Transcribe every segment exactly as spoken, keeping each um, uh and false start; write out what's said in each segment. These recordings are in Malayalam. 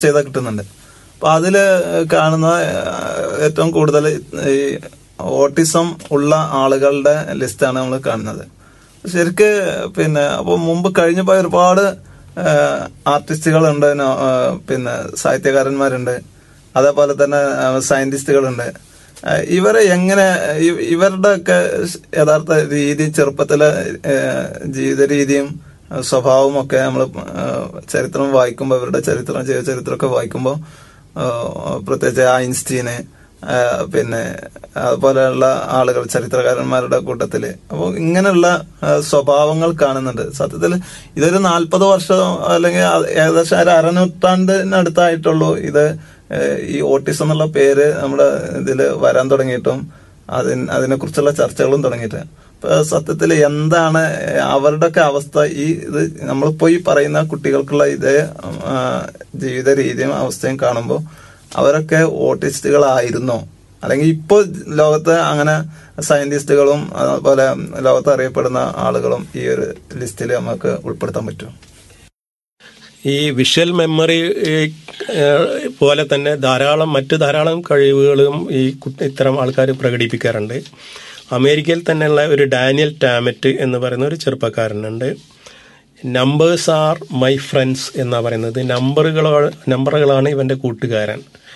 ചെയ്താൽ കിട്ടുന്നുണ്ട്. അപ്പൊ അതില് കാണുന്ന ഏറ്റവും കൂടുതൽ ഈ ഓട്ടിസം ഉള്ള ആളുകളുടെ ലിസ്റ്റാണ് നമ്മൾ കാണുന്നത്. ശരിക്ക് പിന്നെ അപ്പൊ മുമ്പ് കഴിഞ്ഞു പോയ ഒരുപാട് ആർട്ടിസ്റ്റുകളുണ്ട്, പിന്നെ സാഹിത്യകാരന്മാരുണ്ട്, അതേപോലെ തന്നെ സയന്റിസ്റ്റുകളുണ്ട്. ഇവരെ എങ്ങനെ ഇവരുടെ ഒക്കെ യഥാർത്ഥ രീതി, ചെറുപ്പത്തിലെ ജീവിത രീതിയും സ്വഭാവവും ഒക്കെ നമ്മൾ ചരിത്രം വായിക്കുമ്പോൾ, ഇവരുടെ ചരിത്രം ജീവചരിത്രമൊക്കെ വായിക്കുമ്പോൾ, പ്രത്യേകിച്ച് ഐൻസ്റ്റീന് പിന്നെ അതുപോലെയുള്ള ആളുകൾ ചരിത്രകാരന്മാരുടെ കൂട്ടത്തില് അപ്പോൾ ഇങ്ങനെയുള്ള സ്വഭാവങ്ങൾ കാണുന്നുണ്ട്. സത്യത്തിൽ ഇതൊരു നാൽപ്പത് വർഷം അല്ലെങ്കിൽ ഏകദേശം ഒരു അരനൂറ്റാണ്ടിനടുത്തായിട്ടുള്ളൂ ഇത് ഈ ഓട്ടിസം എന്നുള്ള പേര് നമ്മുടെ ഇതില് വരാൻ തുടങ്ങിയിട്ടും അതിന് അതിനെ കുറിച്ചുള്ള ചർച്ചകളും തുടങ്ങിയിട്ട്. ഇപ്പൊ സത്യത്തിൽ എന്താണ് അവരുടെയൊക്കെ അവസ്ഥ? ഈ ഇത് നമ്മളിപ്പോ ഈ പറയുന്ന കുട്ടികൾക്കുള്ള ഇതേ ജീവിത രീതിയും അവസ്ഥയും കാണുമ്പോൾ അവരൊക്കെ ഓട്ടിസ്റ്റുകളായിരുന്നോ, അല്ലെങ്കിൽ ഇപ്പോ ലോകത്ത് അങ്ങനെ സയന്റിസ്റ്റുകളും അതുപോലെ ലോകത്ത് അറിയപ്പെടുന്ന ആളുകളും ഈ ഒരു ലിസ്റ്റിൽ നമുക്ക് ഉൾപ്പെടുത്താൻ പറ്റും? ഈ വിഷ്വൽ മെമ്മറി പോലെ തന്നെ ധാരാളം മറ്റ് ധാരാളം കഴിവുകളും ഈ ഇത്തരം ആൾക്കാർ പ്രകടിപ്പിക്കാറുണ്ട്. അമേരിക്കയിൽ തന്നെയുള്ള ഒരു ഡാനിയൽ ടാമറ്റ് എന്ന് പറയുന്ന ഒരു ചെറുപ്പക്കാരനുണ്ട്. നമ്പേഴ്സ് ആർ മൈ ഫ്രണ്ട്സ് എന്നാ പറയുന്നത്. നമ്പറുകളോ നമ്പറുകളാണ് ഇവൻ്റെ കൂട്ടുകാരൻ.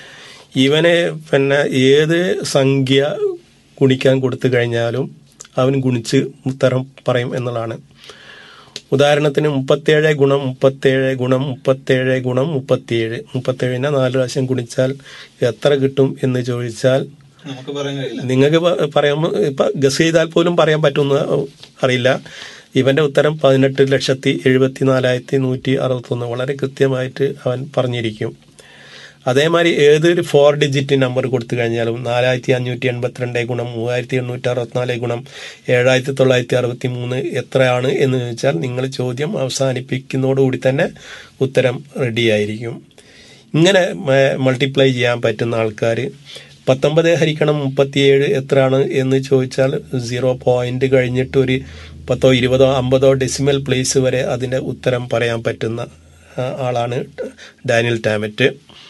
ഇവനെ പിന്നെ ഏത് സംഖ്യ ഗുണിക്കാൻ കൊടുത്തു കഴിഞ്ഞാലും അവൻ ഗുണിച്ച് ഉത്തരം പറയും എന്നുള്ളതാണ്. ഉദാഹരണത്തിന് മുപ്പത്തേഴ് ഗുണം മുപ്പത്തേഴ് ഗുണം മുപ്പത്തേഴ് ഗുണം മുപ്പത്തിയേഴ് മുപ്പത്തേഴിനെ നാല് പ്രാവശ്യം ഗുണിച്ചാൽ എത്ര കിട്ടും എന്ന് ചോദിച്ചാൽ നിങ്ങൾക്ക് പറയാൻ ഇപ്പം ഗസ് ചെയ്താൽ പോലും പറയാൻ പറ്റുമെന്ന് അറിയില്ല. ഇവന്റെ ഉത്തരം പതിനെട്ട് ലക്ഷത്തി എഴുപത്തി നാലായിരത്തി നൂറ്റി അറുപത്തൊന്ന് വളരെ കൃത്യമായിട്ട് അവൻ പറഞ്ഞിരിക്കും. അതേമാതിരി ഏതൊരു ഫോർ ഡിജിറ്റ് നമ്പർ കൊടുത്തു കഴിഞ്ഞാലും നാലായിരത്തി അഞ്ഞൂറ്റി എൺപത്തിരണ്ട് ഗുണം മൂവായിരത്തി എണ്ണൂറ്റി അറുപത്തിനാല് ഗുണം ഏഴായിരത്തി തൊള്ളായിരത്തി അറുപത്തി മൂന്ന് എത്രയാണ് എന്ന് ചോദിച്ചാൽ നിങ്ങൾ ചോദ്യം അവസാനിപ്പിക്കുന്നതോടുകൂടി തന്നെ ഉത്തരം റെഡിയായിരിക്കും. ഇങ്ങനെ മൾട്ടിപ്ലൈ ചെയ്യാൻ പറ്റുന്ന ആൾക്കാർ പത്തൊമ്പത് ഹരിക്കണം മുപ്പത്തിയേഴ് എത്രയാണ് എന്ന് ചോദിച്ചാൽ സീറോ പോയിന്റ് കഴിഞ്ഞിട്ട് ഒരു പത്തോ ഇരുപതോ അമ്പതോ ഡെസിമൽ പ്ലേസ് വരെ അതിൻ്റെ ഉത്തരം പറയാൻ പറ്റുന്ന ആളാണ് ഡാനിയൽ ടാമറ്റ്.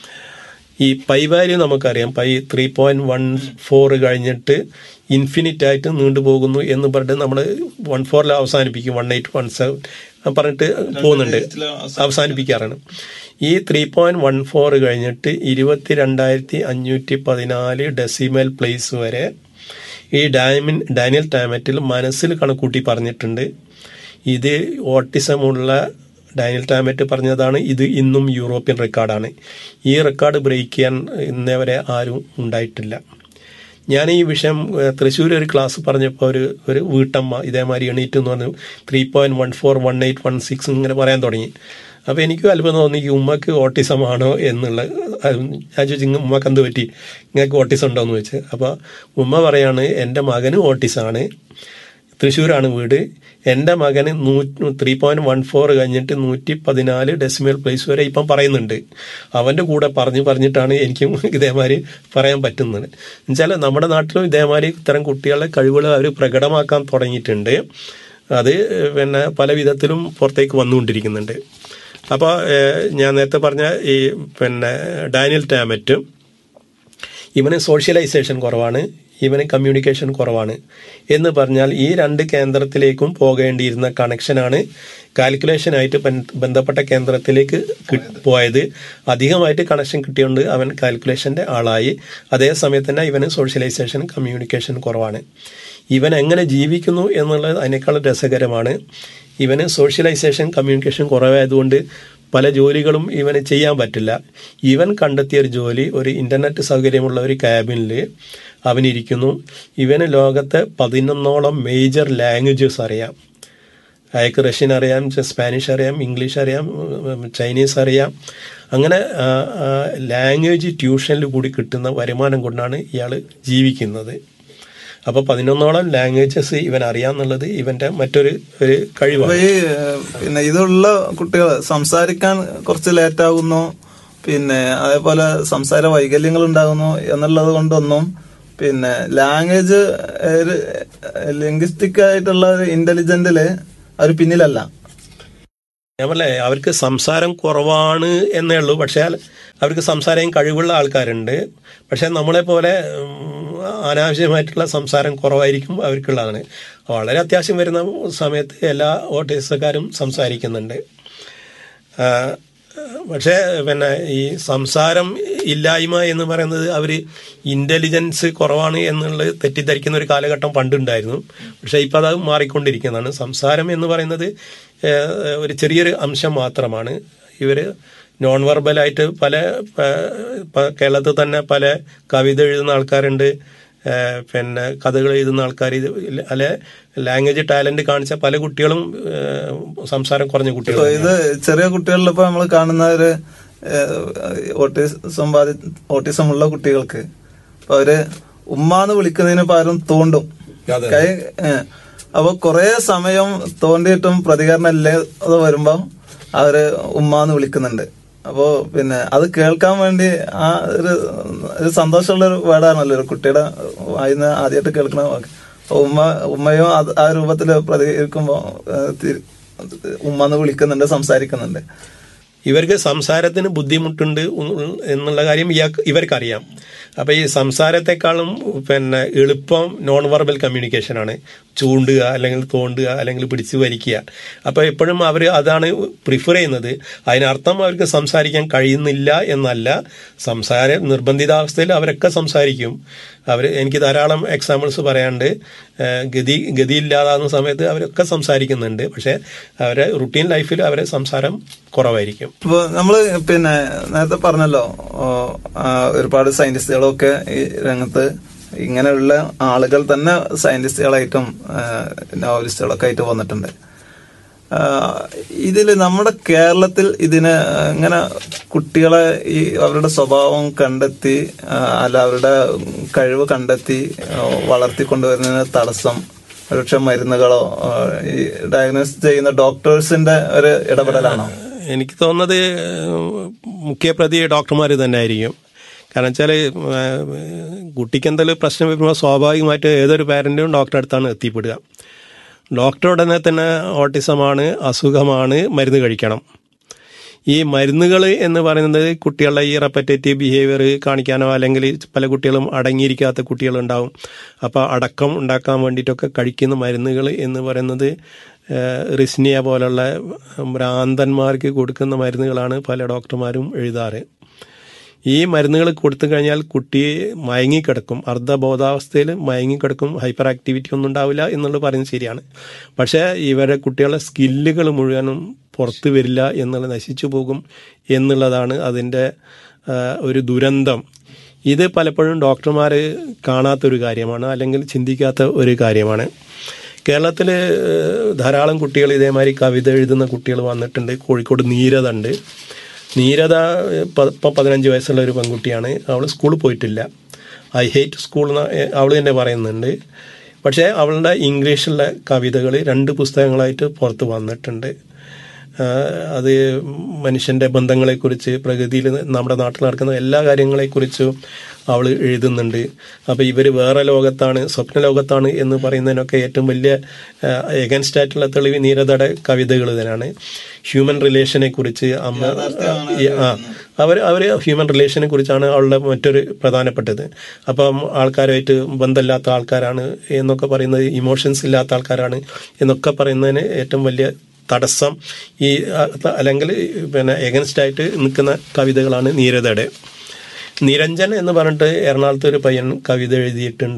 ഈ പൈ വാല്യൂ നമുക്കറിയാം. Pi three point one four കഴിഞ്ഞിട്ട് ഇൻഫിനിറ്റ് ആയിട്ട് നീണ്ടുപോകുന്നു എന്ന് പറഞ്ഞിട്ട് നമ്മൾ വൺ ഫോറിൽ അവസാനിപ്പിക്കും. വൺ എയ്റ്റ് വൺ സെവൻ പറഞ്ഞിട്ട് പോകുന്നുണ്ട്, അവസാനിപ്പിക്കാറാണ്. ഈ ത്രീ പോയിന്റ് വൺ ഫോർ കഴിഞ്ഞിട്ട് ഇരുപത്തി രണ്ടായിരത്തി അഞ്ഞൂറ്റി പതിനാല് ഡെസിമൽ പ്ലേസ് വരെ ഈ ഡാമിൻ ഡാനിയൽ ടാമറ്റിൽ മനസ്സിൽ കണക്കൂട്ടി പറഞ്ഞിട്ടുണ്ട്. ഇത് ഓട്ടിസമുള്ള ഡാനിയൽ ടാമറ്റ് പറഞ്ഞതാണ്. ഇത് ഇന്നും യൂറോപ്യൻ റെക്കോർഡാണ്. ഈ റെക്കോർഡ് ബ്രേക്ക് ചെയ്യാൻ ഇന്നേ വരെ ആരും ഉണ്ടായിട്ടില്ല. ഞാൻ ഈ വിഷയം തൃശ്ശൂർ ഒരു ക്ലാസ് പറഞ്ഞപ്പോൾ ഒരു ഒരു വീട്ടമ്മ ഇതേമാതിരി എണീറ്റ് എന്ന് പറഞ്ഞു three point one four one eight one six ഇങ്ങനെ പറയാൻ തുടങ്ങി. അപ്പോൾ എനിക്കും അത്ഭുതം തോന്നി, ഈ ഉമ്മക്ക് ഓട്ടിസം ആണോ എന്നുള്ള. ഞാൻ ചോദിച്ചു ഉമ്മക്ക് എന്ത് പറ്റി, നിങ്ങൾക്ക് ഓട്ടിസം ഉണ്ടോ എന്ന് ചോദിച്ചു. അപ്പോൾ ഉമ്മ പറയാണ് എൻ്റെ മകന് ഓട്ടിസമാണ്, തൃശ്ശൂരാണ് വീട്, എൻ്റെ മകന് നൂ ത്രീ പോയിന്റ് വൺ ഫോർ കഴിഞ്ഞിട്ട് നൂറ്റി പതിനാല് ഡെസിമൽ പ്ലേസ് വരെ ഇപ്പം പറയുന്നുണ്ട്. അവൻ്റെ കൂടെ പറഞ്ഞു പറഞ്ഞിട്ടാണ് എനിക്കും ഇതേമാതിരി പറയാൻ പറ്റുന്നത്. എന്നുവെച്ചാൽ നമ്മുടെ നാട്ടിലും ഇതേമാതിരി ഇത്തരം കുട്ടികളുടെ കഴിവുകൾ അവർ പ്രകടമാക്കാൻ തുടങ്ങിയിട്ടുണ്ട്. അത് പിന്നെ പല വിധത്തിലും പുറത്തേക്ക് വന്നുകൊണ്ടിരിക്കുന്നുണ്ട്. അപ്പോൾ ഞാൻ നേരത്തെ പറഞ്ഞ ഈ പിന്നെ ഡാനിയൽ ടാമറ്റ് ഇവന് സോഷ്യലൈസേഷൻ കുറവാണ്, ഇവന് കമ്മ്യൂണിക്കേഷൻ കുറവാണ് എന്ന് പറഞ്ഞാൽ ഈ രണ്ട് കേന്ദ്രത്തിലേക്കും പോകേണ്ടിയിരുന്ന കണക്ഷനാണ് കാൽക്കുലേഷനായിട്ട് ബന്ധപ്പെട്ട കേന്ദ്രത്തിലേക്ക് പോയത്. അധികമായിട്ട് കണക്ഷൻ കിട്ടിയോണ്ട് അവൻ കാൽക്കുലേഷൻ്റെ ആളായി. അതേ സമയത്ത് തന്നെ ഇവന് സോഷ്യലൈസേഷൻ കമ്മ്യൂണിക്കേഷൻ കുറവാണ്. ഇവൻ എങ്ങനെ ജീവിക്കുന്നു എന്നുള്ളത് അതിനേക്കാൾ രസകരമാണ്. ഇവന് സോഷ്യലൈസേഷൻ കമ്മ്യൂണിക്കേഷൻ കുറവായതുകൊണ്ട് പല ജോലികളും ഇവന് ചെയ്യാൻ പറ്റില്ല. ഇവൻ കണ്ടെത്തിയ ഒരു ജോലി ഒരു ഇന്റർനെറ്റ് സൗകര്യമുള്ള ഒരു ക്യാബിനിൽ അവനിരിക്കുന്നു. ഇവന് ലോകത്തെ പതിനൊന്നോളം മേജർ ലാംഗ്വേജസ് അറിയാം. അയാൾക്ക് റഷ്യൻ അറിയാം, സ്പാനിഷ് അറിയാം, ഇംഗ്ലീഷ് അറിയാം, ചൈനീസ് അറിയാം. അങ്ങനെ ലാംഗ്വേജ് ട്യൂഷനിൽ കൂടി കിട്ടുന്ന വരുമാനം കൊണ്ടാണ് ഇയാൾ ജീവിക്കുന്നത്. അപ്പോൾ പതിനൊന്നോളം ലാംഗ്വേജസ് ഇവൻ അറിയാന്നുള്ളത് ഇവന്റെ മറ്റൊരു ഒരു കഴിവാണ്. ഈ പിന്നെ ഇതുള്ള കുട്ടികൾ സംസാരിക്കാൻ കുറച്ച് ലേറ്റ് ആകുന്നു, പിന്നെ അതേപോലെ സംസാര വൈകല്യങ്ങൾ ഉണ്ടാകുന്നു എന്നുള്ളത് കൊണ്ടൊന്നും പിന്നെ ലാംഗ്വേജ് ലിംഗ്വിസ്റ്റിക് ആയിട്ടുള്ള ഇന്റലിജന്റില് അവർ പിന്നിലല്ല. ഞാൻ പറഞ്ഞേ അവർക്ക് സംസാരം കുറവാണ് എന്നേ ഉള്ളൂ. പക്ഷേ അവർക്ക് സംസാരം കഴിവുള്ള ആൾക്കാരുണ്ട്. പക്ഷേ നമ്മളെ പോലെ അനാവശ്യമായിട്ടുള്ള സംസാരം കുറവായിരിക്കും അവർക്കുള്ളതാണ്. വളരെ അത്യാവശ്യം വരുന്ന സമയത്ത് എല്ലാ ഓട്ടിസക്കാരും സംസാരിക്കുന്നുണ്ട്. പക്ഷേ പിന്നെ ഈ സംസാരം ഇല്ലായ്മ എന്ന് പറയുന്നത് അവർ ഇൻ്റലിജൻസ് കുറവാണ് എന്നുള്ളത് തെറ്റിദ്ധരിക്കുന്ന ഒരു കാലഘട്ടം പണ്ടുണ്ടായിരുന്നു. പക്ഷേ ഇപ്പോൾ അത് മാറിക്കൊണ്ടിരിക്കുന്നതാണ്. സംസാരം എന്ന് പറയുന്നത് ഒരു ചെറിയൊരു അംശം മാത്രമാണ്. ഇവർ നോൺ വെർബലായിട്ട് പല കേരളത്തിൽ തന്നെ പല കവിത എഴുതുന്ന ആൾക്കാരുണ്ട്, പിന്നെ കഥകൾ എഴുതുന്ന ആൾക്കാർ, അല്ലെ ലാംഗ്വേജ് ടാലന്റ് കാണിച്ച പല കുട്ടികളും സംസാരം കുറഞ്ഞ കുട്ടികൾ. ഇത് ചെറിയ കുട്ടികളിൽ ഇപ്പൊ നമ്മൾ കാണുന്ന ഒരു ഓട്ടിസം ബാധി ഓട്ടിസം ഉള്ള കുട്ടികൾക്ക് അവര് ഉമ്മാന്ന് വിളിക്കുന്നതിന് പകരം തോണ്ടും കൈ. അപ്പൊ കുറെ സമയം തോണ്ടിയിട്ടും പ്രതികരണം ഇല്ലാതെ വരുമ്പോ അവര് ഉമ്മാന്ന് വിളിക്കുന്നുണ്ട്. അപ്പോ പിന്നെ അത് കേൾക്കാൻ വേണ്ടി ആ ഒരു ഒരു സന്തോഷമുള്ള ഒരു വേർഡാണല്ലോ ഒരു കുട്ടിയുടെ വായിന്ന് ആദ്യമായിട്ട് കേൾക്കണ വാക്ക്. ഉമ്മ ഉമ്മയോ ആ രൂപത്തിൽ പ്രതികരിക്കുമ്പോ ഉമ്മന്ന് വിളിക്കുന്നുണ്ട്, സംസാരിക്കുന്നുണ്ട്. ഇവർക്ക് സംസാരത്തിന് ബുദ്ധിമുട്ടുണ്ട് എന്നുള്ള കാര്യം ഇവർക്കറിയാം. അപ്പോൾ ഈ സംസാരത്തെക്കാളും പിന്നെ എളുപ്പം നോൺ വെർബൽ കമ്മ്യൂണിക്കേഷനാണ്. ചൂണ്ടുക, അല്ലെങ്കിൽ തോണ്ടുക, അല്ലെങ്കിൽ പിടിച്ചു വലിക്കുക. അപ്പോൾ എപ്പോഴും അവർ അതാണ് പ്രിഫർ ചെയ്യുന്നത്. അതിനർത്ഥം അവർക്ക് സംസാരിക്കാൻ കഴിയുന്നില്ല എന്നല്ല. സംസാര നിർബന്ധിതാവസ്ഥയിൽ അവരൊക്കെ സംസാരിക്കും. അവർ എനിക്ക് ധാരാളം എക്സാമ്പിൾസ് പറയാണ്ട്. ഗതി ഗതിയില്ലാതാകുന്ന സമയത്ത് അവരൊക്കെ സംസാരിക്കുന്നുണ്ട്. പക്ഷെ അവരെ റുട്ടീൻ ലൈഫിൽ അവരെ സംസാരം കുറവായിരിക്കും. ഇപ്പോൾ നമ്മള് പിന്നെ നേരത്തെ പറഞ്ഞല്ലോ ഒരുപാട് സയന്റിസ്റ്റുകളൊക്കെ ഈ രംഗത്ത് ഇങ്ങനെയുള്ള ആളുകൾ തന്നെ സയന്റിസ്റ്റുകളായിട്ടും നോവലിസ്റ്റുകളൊക്കെ ആയിട്ട് വന്നിട്ടുണ്ട്. ഇതിൽ നമ്മുടെ കേരളത്തിൽ ഇതിന് ഇങ്ങനെ കുട്ടികളെ ഈ അവരുടെ സ്വഭാവം കണ്ടെത്തി അല്ല അവരുടെ കഴിവ് കണ്ടെത്തി വളർത്തിക്കൊണ്ടുവരുന്നതിന് തടസ്സം ഒരുപക്ഷെ മരുന്നുകളോ ഈ ഡയഗ്നോസ് ചെയ്യുന്ന ഡോക്ടേഴ്സിന്റെ ഒരു ഇടപെടലാണോ? എനിക്ക് തോന്നുന്നത് മുഖ്യപ്രതി ഡോക്ടർമാർ തന്നെ ആയിരിക്കും. കാരണം വെച്ചാൽ കുട്ടിക്ക് എന്തെങ്കിലും പ്രശ്നം വരുമ്പോൾ സ്വാഭാവികമായിട്ട് ഏതൊരു പാരന്റും ഡോക്ടറെ അടുത്താണ് എത്തിപ്പെടുക. ഡോക്ടർ ഉടനെ തന്നെ ഓട്ടിസമാണ്, അസുഖമാണ്, മരുന്ന് കഴിക്കണം. ഈ മരുന്നുകൾ എന്ന് പറയുന്നത് കുട്ടികളുടെ ഈ റെപ്പറ്റേറ്റീവ് ബിഹേവിയർ കാണിക്കാനോ, അല്ലെങ്കിൽ പല കുട്ടികളും അടങ്ങിയിരിക്കാത്ത കുട്ടികളുണ്ടാവും. അപ്പോൾ അടക്കം ഉണ്ടാക്കാൻ വേണ്ടിയിട്ടൊക്കെ കഴിക്കുന്ന മരുന്നുകൾ എന്ന് പറയുന്നത് റിസ്നിയ പോലുള്ള ഭ്രാന്തന്മാർക്ക് കൊടുക്കുന്ന മരുന്നുകളാണ് പല ഡോക്ടർമാരും എഴുതാറ്. ഈ മരുന്നുകൾ കൊടുത്തു കഴിഞ്ഞാൽ കുട്ടി മയങ്ങിക്കിടക്കും, അർദ്ധബോധാവസ്ഥയിൽ മയങ്ങിക്കിടക്കും, ഹൈപ്പർ ആക്ടിവിറ്റി ഒന്നും ഉണ്ടാവില്ല എന്നുള്ളത് പറയുന്നത് ശരിയാണ്. പക്ഷേ ഇവരുടെ കുട്ടികളുടെ സ്കില്ലുകൾ മുഴുവനും പുറത്തു വരില്ല എന്നുള്ളത്, നശിച്ചു പോകും എന്നുള്ളതാണ് അതിൻ്റെ ഒരു ദുരന്തം. ഇത് പലപ്പോഴും ഡോക്ടർമാർ കാണാത്തൊരു കാര്യമാണ്, അല്ലെങ്കിൽ ചിന്തിക്കാത്ത ഒരു കാര്യമാണ്. കേരളത്തിൽ ധാരാളം കുട്ടികൾ ഇതേമാതിരി കവിത എഴുതുന്ന കുട്ടികൾ വന്നിട്ടുണ്ട്. കോഴിക്കോട് നീരത ഉണ്ട്. നീരത ഇപ്പം പതിനഞ്ച് വയസ്സുള്ള ഒരു പെൺകുട്ടിയാണ്. അവൾ സ്കൂളിൽ പോയിട്ടില്ല. ഐ ഹേറ്റ് സ്കൂൾ എന്ന് അവൾ തന്നെ പറയുന്നുണ്ട്. പക്ഷേ അവളുടെ ഇംഗ്ലീഷിലെ കവിതകൾ രണ്ട് പുസ്തകങ്ങളായിട്ട് പുറത്ത് വന്നിട്ടുണ്ട്. അത് മനുഷ്യൻ്റെ ബന്ധങ്ങളെക്കുറിച്ച്, പ്രകൃതിയിൽ നമ്മുടെ നാട്ടിൽ നടക്കുന്ന എല്ലാ കാര്യങ്ങളെക്കുറിച്ചും അവൾ എഴുതുന്നുണ്ട്. അപ്പോൾ ഇവർ വേറെ ലോകത്താണ്, സ്വപ്ന ലോകത്താണ് എന്ന് പറയുന്നതിനൊക്കെ ഏറ്റവും വലിയ എഗൻസ്റ്റ് ആയിട്ടുള്ള തെളിവ് നീരതയുടെ കവിതകൾ തന്നെയാണ്. ഹ്യൂമൻ റിലേഷനെ കുറിച്ച് അമ്മ ആ അവർ അവർ ഹ്യൂമൻ റിലേഷനെ കുറിച്ചാണ് അവളുടെ മറ്റൊരു പ്രധാനപ്പെട്ടത്. അപ്പം ആൾക്കാരുമായിട്ട് ബന്ധമില്ലാത്ത ആൾക്കാരാണ് എന്നൊക്കെ പറയുന്നത്, ഇമോഷൻസ് ഇല്ലാത്ത ആൾക്കാരാണ് എന്നൊക്കെ പറയുന്നതിന് ഏറ്റവും വലിയ തടസ്സം ഈ അല്ലെങ്കിൽ പിന്നെ എഗൻസ്റ്റ് ആയിട്ട് നിൽക്കുന്ന കവിതകളാണ് നീരതയുടെ. നിരഞ്ജൻ എന്ന് പറഞ്ഞിട്ട് എറണാകുളത്ത് ഒരു പയ്യൻ കവിത എഴുതിയിട്ടുണ്ട്,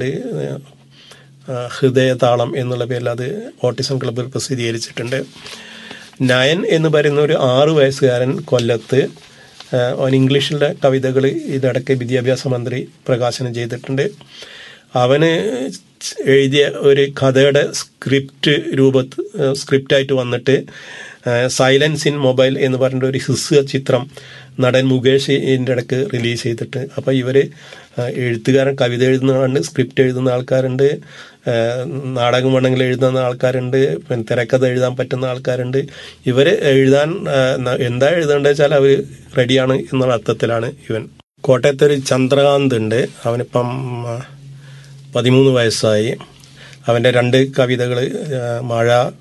ഹൃദയതാളം എന്നുള്ള പേരിൽ. അത് ഓട്ടിസം ക്ലബ്ബിൽ പ്രസിദ്ധീകരിച്ചിട്ടുണ്ട്. നയൻ എന്ന് പറയുന്ന ഒരു ആറു വയസ്സുകാരൻ കൊല്ലത്ത് അവൻ ഇംഗ്ലീഷിലെ കവിതകൾ ഇതിടയ്ക്ക് വിദ്യാഭ്യാസ മന്ത്രി പ്രകാശനം ചെയ്തിട്ടുണ്ട്. അവന് എഴുതിയ ഒരു കഥയുടെ സ്ക്രിപ്റ്റ് രൂപത്ത് സ്ക്രിപ്റ്റായിട്ട് വന്നിട്ട് സൈലൻസ് ഇൻ മൊബൈൽ എന്ന് പറഞ്ഞിട്ട് ഒരു ഹ്രസ്വ ചിത്രം നടൻ മുകേഷ് ഇതിൻ്റെ ഇടയ്ക്ക് റിലീസ് ചെയ്തിട്ട്. അപ്പോൾ ഇവർ എഴുത്തുകാരൻ കവിത എഴുതുന്ന സ്ക്രിപ്റ്റ് എഴുതുന്ന ആൾക്കാരുണ്ട്, നാടകം വേണമെങ്കിൽ എഴുതുന്ന ആൾക്കാരുണ്ട്, പിന്നെ തിരക്കഥ എഴുതാൻ പറ്റുന്ന ആൾക്കാരുണ്ട്. ഇവർ എഴുതാൻ എന്താ എഴുതേണ്ടത് വെച്ചാൽ അവർ റെഡിയാണ് എന്നുള്ള അർത്ഥത്തിലാണ് ഇവൻ. കോട്ടയത്തൊരു ചന്ദ്രകാന്ത് ഉണ്ട്. അവനിപ്പം പതിമൂന്ന് വയസ്സായി. അവൻ്റെ രണ്ട് കവിതകൾ മഴ,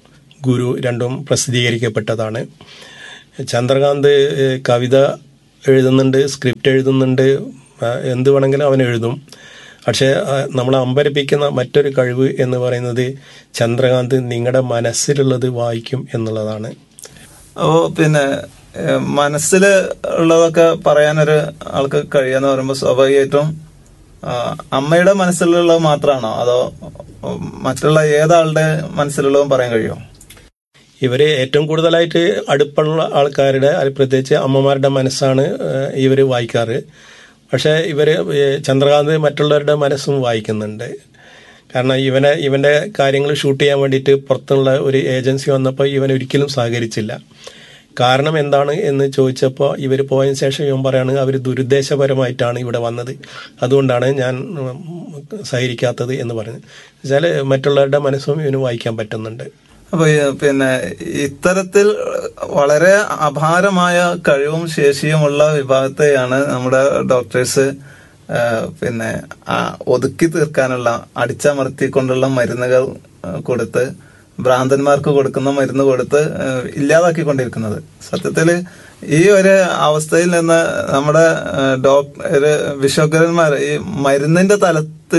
ഗുരു രണ്ടും പ്രസിദ്ധീകരിക്കപ്പെട്ടതാണ്. ചന്ദ്രകാന്ത് കവിത എഴുതുന്നുണ്ട്, സ്ക്രിപ്റ്റ് എഴുതുന്നുണ്ട്, എന്ത് വേണമെങ്കിലും അവൻ എഴുതും. പക്ഷേ നമ്മളെ അമ്പരപ്പിക്കുന്ന മറ്റൊരു കഴിവ് എന്ന് പറയുന്നത് ചന്ദ്രകാന്ത് നിങ്ങളുടെ മനസ്സിലുള്ളത് വായിക്കും എന്നുള്ളതാണ്. അപ്പോൾ പിന്നെ മനസ്സിൽ ഉള്ളതൊക്കെ പറയാനൊരു ആൾക്ക് കഴിയാന്ന് പറയുമ്പോൾ സ്വാഭാവികമായിട്ടും അമ്മയുടെ മനസ്സിലുള്ളത് മാത്രമാണോ അതോ മറ്റുള്ള ഏതാളുടെ മനസ്സിലുള്ളതും പറയാൻ കഴിയുമോ? ഇവര് ഏറ്റവും കൂടുതലായിട്ട് അടുപ്പുള്ള ആൾക്കാരുടെ, പ്രത്യേകിച്ച് അമ്മമാരുടെ മനസ്സാണ് ഇവർ വായിക്കാറ്. പക്ഷേ ഇവർ ചന്ദ്രകാന്ത് മറ്റുള്ളവരുടെ മനസ്സും വായിക്കുന്നുണ്ട്. കാരണം ഇവനെ ഇവൻ്റെ കാര്യങ്ങൾ ഷൂട്ട് ചെയ്യാൻ വേണ്ടിയിട്ട് പുറത്തുള്ള ഒരു ഏജൻസി വന്നപ്പോൾ ഇവൻ ഒരിക്കലും സഹകരിച്ചില്ല. കാരണം എന്താണ് എന്ന് ചോദിച്ചപ്പോൾ ഇവർ പോയതിന് ശേഷം ഇവൻ പറയാണ് അവർ ദുരുദ്ദേശപരമായിട്ടാണ് ഇവിടെ വന്നത്, അതുകൊണ്ടാണ് ഞാൻ സഹകരിക്കാത്തത് എന്ന് പറഞ്ഞു. വെച്ചാൽ മറ്റുള്ളവരുടെ മനസ്സും ഇവന് വായിക്കാൻ പറ്റുന്നുണ്ട്. അപ്പൊ പിന്നെ ഇത്തരത്തിൽ വളരെ അപാരമായ കഴിവും ശേഷിയുമുള്ള വിഭാഗത്തെയാണ് നമ്മുടെ ഡോക്ടേഴ്സ് പിന്നെ ഒതുക്കി തീർക്കാനുള്ള, അടിച്ചമർത്തിക്കൊണ്ടുള്ള മരുന്നുകൾ കൊടുത്ത്, ഭ്രാന്തന്മാർക്ക് കൊടുക്കുന്ന മരുന്ന് കൊടുത്ത് ഇല്ലാതാക്കിക്കൊണ്ടിരിക്കുന്നത്. സത്യത്തില് ഈ ഒരു അവസ്ഥയിൽ നിന്ന് നമ്മുടെ ഡോക്ടർ വിശ്വഗ്രന്മാർ ഈ മരുന്നിന്റെ തലത്തിൽ,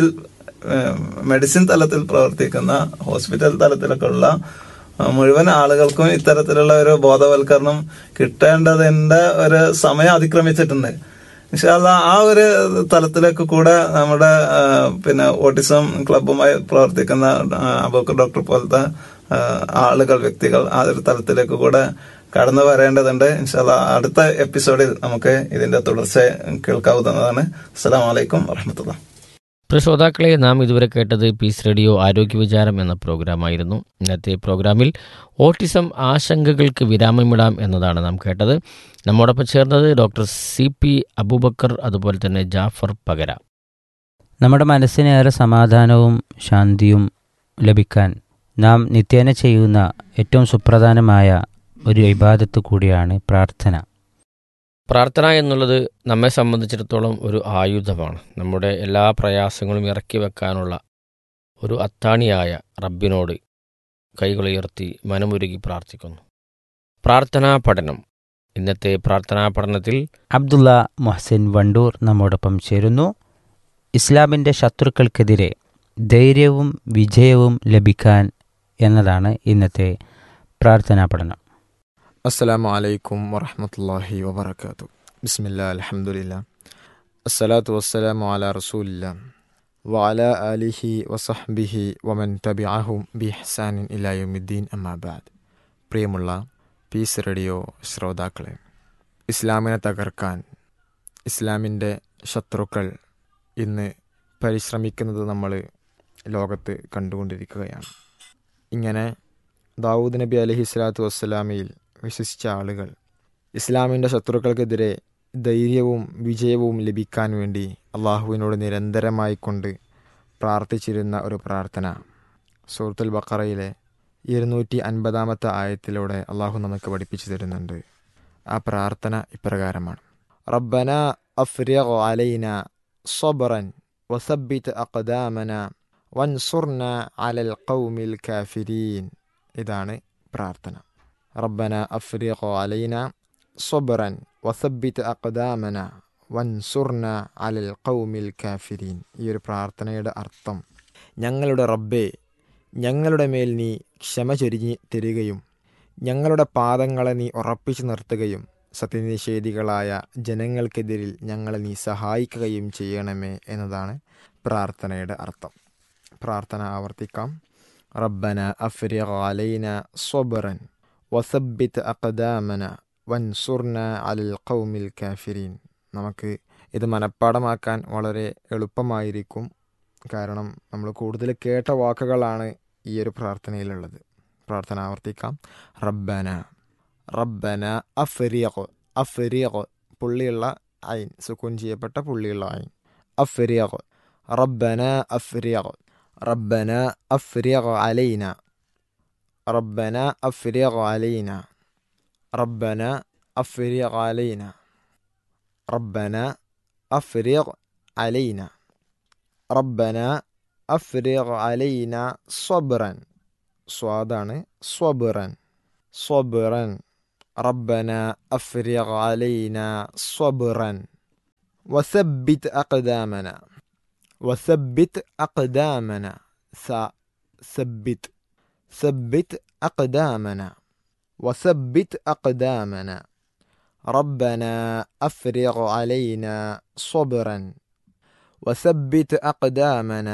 മെഡിസിൻ തലത്തിൽ പ്രവർത്തിക്കുന്ന ഹോസ്പിറ്റൽ തലത്തിലൊക്കെ ഉള്ള മുഴുവൻ ആളുകൾക്കും ഇത്തരത്തിലുള്ള ഒരു ബോധവൽക്കരണം കിട്ടേണ്ടതിന്റെ ഒരു സമയം അതിക്രമിച്ചിട്ടുണ്ട്. ഇൻഷാ അല്ലാഹ് ആ ഒരു തലത്തിലേക്ക് കൂടെ നമ്മുടെ പിന്നെ ഓട്ടിസം ക്ലബ്ബുമായി പ്രവർത്തിക്കുന്ന അബൂബക്കർ ഡോക്ടർ പോലത്തെ ആളുകൾ, വ്യക്തികൾ ആ ഒരു തലത്തിലേക്ക് കൂടെ കടന്നു വരേണ്ടതുണ്ട്. ഇൻഷാ അല്ലാഹ് അടുത്ത എപ്പിസോഡിൽ നമുക്ക് ഇതിന്റെ തുടർച്ച കേൾക്കാവുന്നതാണ്. അസ്സലാമു അലൈക്കും വറഹ്മത്തുള്ളാഹി. പ്രിയ ശ്രോതാക്കളെ, നാം ഇതുവരെ കേട്ടത് പീസ് റേഡിയോ ആരോഗ്യ വിചാരം എന്ന പ്രോഗ്രാമായിരുന്നു. ഇന്നത്തെ പ്രോഗ്രാമിൽ ഓട്ടിസം ആശങ്കകൾക്ക് വിരാമമിടാം എന്നതാണ് നാം കേട്ടത്. നമ്മോടൊപ്പം ചേർന്നത് ഡോക്ടർ സി പി അബൂബക്കർ, അതുപോലെ തന്നെ ജാഫർ പകര. നമ്മുടെ മനസ്സിന് ഏറെ സമാധാനവും ശാന്തിയും ലഭിക്കാൻ നാം നിത്യേന ചെയ്യുന്ന ഏറ്റവും സുപ്രധാനമായ ഒരു ഇബാദത്ത് കൂടിയാണ് പ്രാർത്ഥന. പ്രാർത്ഥന എന്നുള്ളത് നമ്മെ സംബന്ധിച്ചിടത്തോളം ഒരു ആയുധമാണ്. നമ്മുടെ എല്ലാ പ്രയാസങ്ങളും ഇറക്കി വെക്കാനുള്ള ഒരു അത്താണിയായ റബ്ബിനോട് കൈകളുയർത്തി മനമുരുകി പ്രാർത്ഥിക്കുന്നു. പ്രാർത്ഥനാ പഠനം. ഇന്നത്തെ പ്രാർത്ഥനാ പഠനത്തിൽ അബ്ദുള്ള മുഹസിൻ വണ്ടൂർ നമ്മോടൊപ്പം ചേരുന്നു. ഇസ്ലാമിൻ്റെ ശത്രുക്കൾക്കെതിരെ ധൈര്യവും വിജയവും ലഭിക്കാൻ എന്നതാണ് ഇന്നത്തെ പ്രാർത്ഥനാ പഠനം. അസ്സലാമു അലൈക്കും വറഹ്മത്തുള്ളാഹി വബറകാതുഹു. ബിസ്മില്ലാ അൽഹംദുലില്ലാ അസ്സലാത്തു വസ്സലാമു അലാ റസൂലില്ലാ വഅലാ ആലിഹി വസഹ്ബിഹി വമൻ തബിഅഹും ബിഇഹ്സാനിൻ ഇലാ യൗമിദ്ദീൻ അമ്മാ ബഅദ്. പ്രിയമുള്ള പീസ് റേഡിയോ ശ്രോതാക്കളെ, ഇസ്ലാമിനെ തകർക്കാൻ ഇസ്ലാമിൻ്റെ ശത്രുക്കൾ ഇന്ന് പരിശ്രമിക്കുന്നത് നമ്മൾ ലോകത്ത് കണ്ടുകൊണ്ടിരിക്കുകയാണ്. ഇങ്ങനെ ദാവൂദ് നബി അലൈഹി സ്വലാത്തു വസ്സലാമയിൽ വിശ്വസിച്ച ആളുകൾ ഇസ്ലാമിൻ്റെ ശത്രുക്കൾക്കെതിരെ ധൈര്യവും വിജയവും ലഭിക്കാൻ വേണ്ടി അള്ളാഹുവിനോട് നിരന്തരമായി കൊണ്ട് പ്രാർത്ഥിച്ചിരുന്ന ഒരു പ്രാർത്ഥന സൂറത്തുൽ ബഖറയിലെ ഇരുന്നൂറ്റി അൻപതാമത്തെ ആയത്തിലൂടെ അള്ളാഹു നമുക്ക് പഠിപ്പിച്ചു തരുന്നുണ്ട്. ആ പ്രാർത്ഥന ഇപ്രകാരമാണ്: റബ്ബന അഫ്രിഗ് അലൈന സ്വബ്റൻ വസബ്ബിത് അഖ്ദാമന വൻസുർന അലൽ ഖൗമിൽ കാഫിരീൻ. ഇതാണ് പ്രാർത്ഥന. റബ്ബന അഫ്രിഗ് അലൈന സ്വബ്റൻ വസബ്ബിത് അഖ്ദാമന വൻസുർന അലൽ ഖൗമിൽ കാഫിരീൻ. ഈ ഒരു പ്രാർത്ഥനയുടെ അർത്ഥം, ഞങ്ങളുടെ റബ്ബേ, ഞങ്ങളുടെ മേൽ നീ ക്ഷമ ചൊരിഞ്ഞ് തരികയും ഞങ്ങളുടെ പാദങ്ങളെ നീ ഉറപ്പിച്ചു നിർത്തുകയും സത്യനിഷേധികളായ ജനങ്ങൾക്കെതിരിൽ ഞങ്ങളെ നീ സഹായിക്കുകയും ചെയ്യണമേ എന്നതാണ് പ്രാർത്ഥനയുടെ അർത്ഥം. പ്രാർത്ഥന ആവർത്തിക്കാം. റബ്ബന അഫ്രിഗ് അലൈന സ്വബ്റൻ വസബ്ബിത് അഖ്ദാമന വൻസുർന അലൽ ഖൗമിൽ കാഫിരീൻ. നമുക്ക് ഇത് മനഃപ്പാടമാക്കാൻ വളരെ എളുപ്പമായിരിക്കും. കാരണം നമ്മൾ കൂടുതൽ കേട്ട വാക്കുകളാണ് ഈ ഒരു പ്രാർത്ഥനയിലുള്ളത്. പ്രാർത്ഥന ആവർത്തിക്കാം. റബ്ബന റബ്ബന അഫ്രിഗ് അഫ്രിഗ് പുള്ളിയുള്ള ഐൻ, സുക്കൂൻ ചെയ്യപ്പെട്ട പുള്ളിയുള്ള ഐൻ, അഫ്രിഗ്. റബ്ബന അഫ്രിഗ് റബ്ബന അഫ്രിഗ് അലൈന റബ്ബന അഫ്രിഗ് അലൈന റബ്ബന അഫ്രിഗ് അലൈന റബ്ബന അഫ്രിഗ് അലൈന റബ്ബന അഫ്രിഗ് അലൈന സ്വബ്റൻ സ്വാദാണ്. സ്വബറൻ സ്വബറൻ. റബ്ബന അഫ്രിഗ അലൈന സ്വബറൻ വസബ്ബിത് അഖ്ദാമന വസബ്ബിത് അഖ്ദാമന സ സബ്ബിത് സബ്ബിത് അഖ്ദാമന വസബ്ബിത് അഖ്ദാമന റബ്ബന അഫ്രിഗ അലൈന സ്വബറൻ വസബ്ബിത് അഖ്ദാമന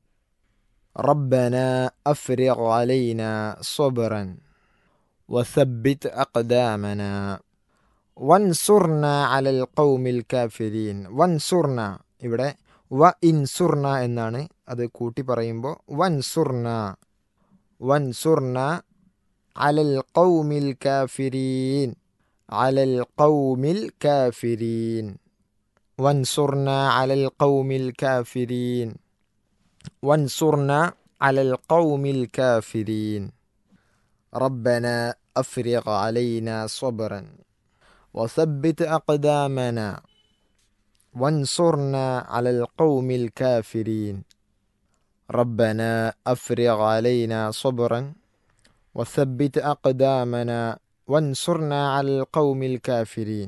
റബ്ബന അഫ്രിഗ അലൈന സ്വബറൻ വസബ്ബിത് അഖ്ദാമന വൻസുർന അലൽ ഖൗമിൽ കാഫിരീൻ. വൻസുർന ഇവിടെ വ ഇൻസുർന എന്നാണ്, അത് കൂട്ടി പറയുമ്പോൾ വൻസുർന വൻസുർന അലൽ ഖൗമിൽ കാഫിരീൻ അലൽ ഖൗമിൽ കാഫിരീൻ വൻസുർന അലൽ ഖൗമിൽ കാഫിരീൻ വൻസുർന അലൽ ഖൗമിൽ കാഫിരീൻ റബ്ബന അഫ്രിഗ അലൈന സ്വബറൻ വസബ്ബിത് അഖ്ദാമന വൻസുർന അലൽ ഖൗമിൽ കാഫിരീൻ റബ്ബന അഫ്രിഗ അലൈന സ്വബറൻ വസബ്ബിത് അഖ്ദാമന വൻസുർന അലൽ ഖൗമിൽ കാഫിരീൻ.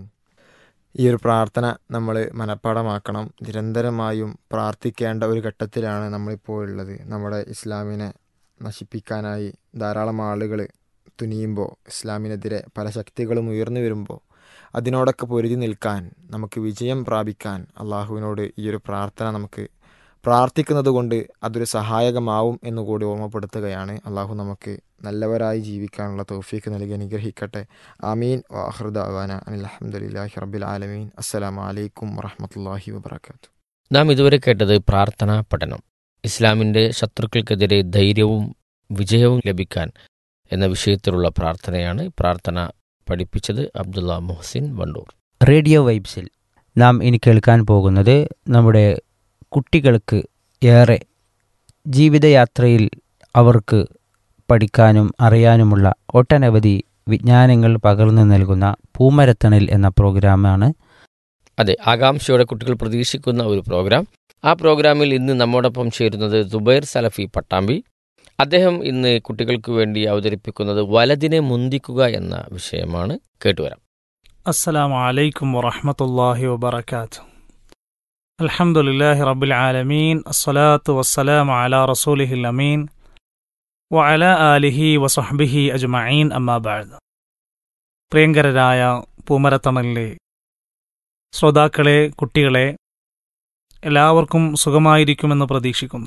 ഈ ഒരു പ്രാർത്ഥന നമ്മൾ മനഃപ്പാടമാക്കണം. നിരന്തരമായും പ്രാർത്ഥിക്കേണ്ട ഒരു ഘട്ടത്തിലാണ് നമ്മളിപ്പോൾ ഉള്ളത്. നമ്മുടെ ഇസ്ലാമിനെ നശിപ്പിക്കാനായി ധാരാളം ആളുകൾ തുനിയുമ്പോൾ, ഇസ്ലാമിനെതിരെ പല ശക്തികളും ഉയർന്നു വരുമ്പോൾ അതിനോടൊക്കെ പൊരുതി നിൽക്കാൻ, നമുക്ക് വിജയം പ്രാപിക്കാൻ അള്ളാഹുവിനോട് ഈ ഒരു പ്രാർത്ഥന നമുക്ക് പ്രാർത്ഥിക്കുന്നത് കൊണ്ട് അതൊരു സഹായകമാവും എന്നുകൂടി ഓർമ്മപ്പെടുത്തുകയാണ്. അള്ളാഹു നമുക്ക് നല്ലവരായി ജീവിക്കാനുള്ള തൗഫീക്ക് നൽകി അനുഗ്രഹിക്കട്ടെ. ആമീൻ. വആഖിറു ദഅവാന അനിൽ ഹംദുലില്ലാഹി റബ്ബിൽ ആലമീൻ. അസ്സലാമു അലൈക്കും വറഹ്മത്തുള്ളാഹി വബറകാതുഹു. നാം ഇതുവരെ കേട്ടത് പ്രാർത്ഥനാ പഠനം, ഇസ്ലാമിൻ്റെ ശത്രുക്കൾക്കെതിരെ ധൈര്യവും വിജയവും ലഭിക്കാൻ എന്ന വിഷയത്തിലുള്ള പ്രാർത്ഥനയാണ്. പ്രാർത്ഥന പഠിപ്പിച്ചത് അബ്ദുള്ള മുഹസിൻ വണ്ടൂർ. റേഡിയോ വൈബ്സിൽ നാം ഇനി കേൾക്കാൻ പോകുന്നത് നമ്മുടെ കുട്ടികൾക്ക് ഏറെ ജീവിതയാത്രയിൽ അവർക്ക് പഠിക്കാനും അറിയാനുമുള്ള ഒട്ടനവധി വിജ്ഞാനങ്ങൾ പകർന്നു നൽകുന്ന പൂമരത്തണൽ എന്ന പ്രോഗ്രാമാണ്. അതെ, ആകാംക്ഷയോടെ കുട്ടികൾ പ്രതീക്ഷിക്കുന്ന ഒരു പ്രോഗ്രാം. ആ പ്രോഗ്രാമിൽ ഇന്ന് നമ്മോടൊപ്പം ചേരുന്നത് സുബൈർ സലഫി പട്ടാമ്പി. അദ്ദേഹം ഇന്ന് കുട്ടികൾക്ക് വേണ്ടി അവതരിപ്പിക്കുന്നത് വലതിനെ മുന്തിക്കുക എന്ന വിഷയമാണ്. കേട്ടുവരാം. അസ്സലാമു അലൈക്കും വറഹ്മത്തുള്ളാഹി വബറകാതുഹു. അൽഹംദുലില്ലാഹി റബ്ബിൽ ആലമീൻ. അസ്സലാത്തു വസ്സലാമു അലാ റസൂലിഹിൽ അമീൻ വഅലാ ആലിഹി വസഹ്ബിഹി അജ്മഈൻ. അമ്മാ ബഅദ്. പ്രിയങ്കരരായ പൂമരത്തണലിലെ ശ്രോതാക്കളെ, കുട്ടികളെ, എല്ലാവർക്കും സുഖമായിരിക്കുമെന്ന് പ്രതീക്ഷിക്കുന്നു.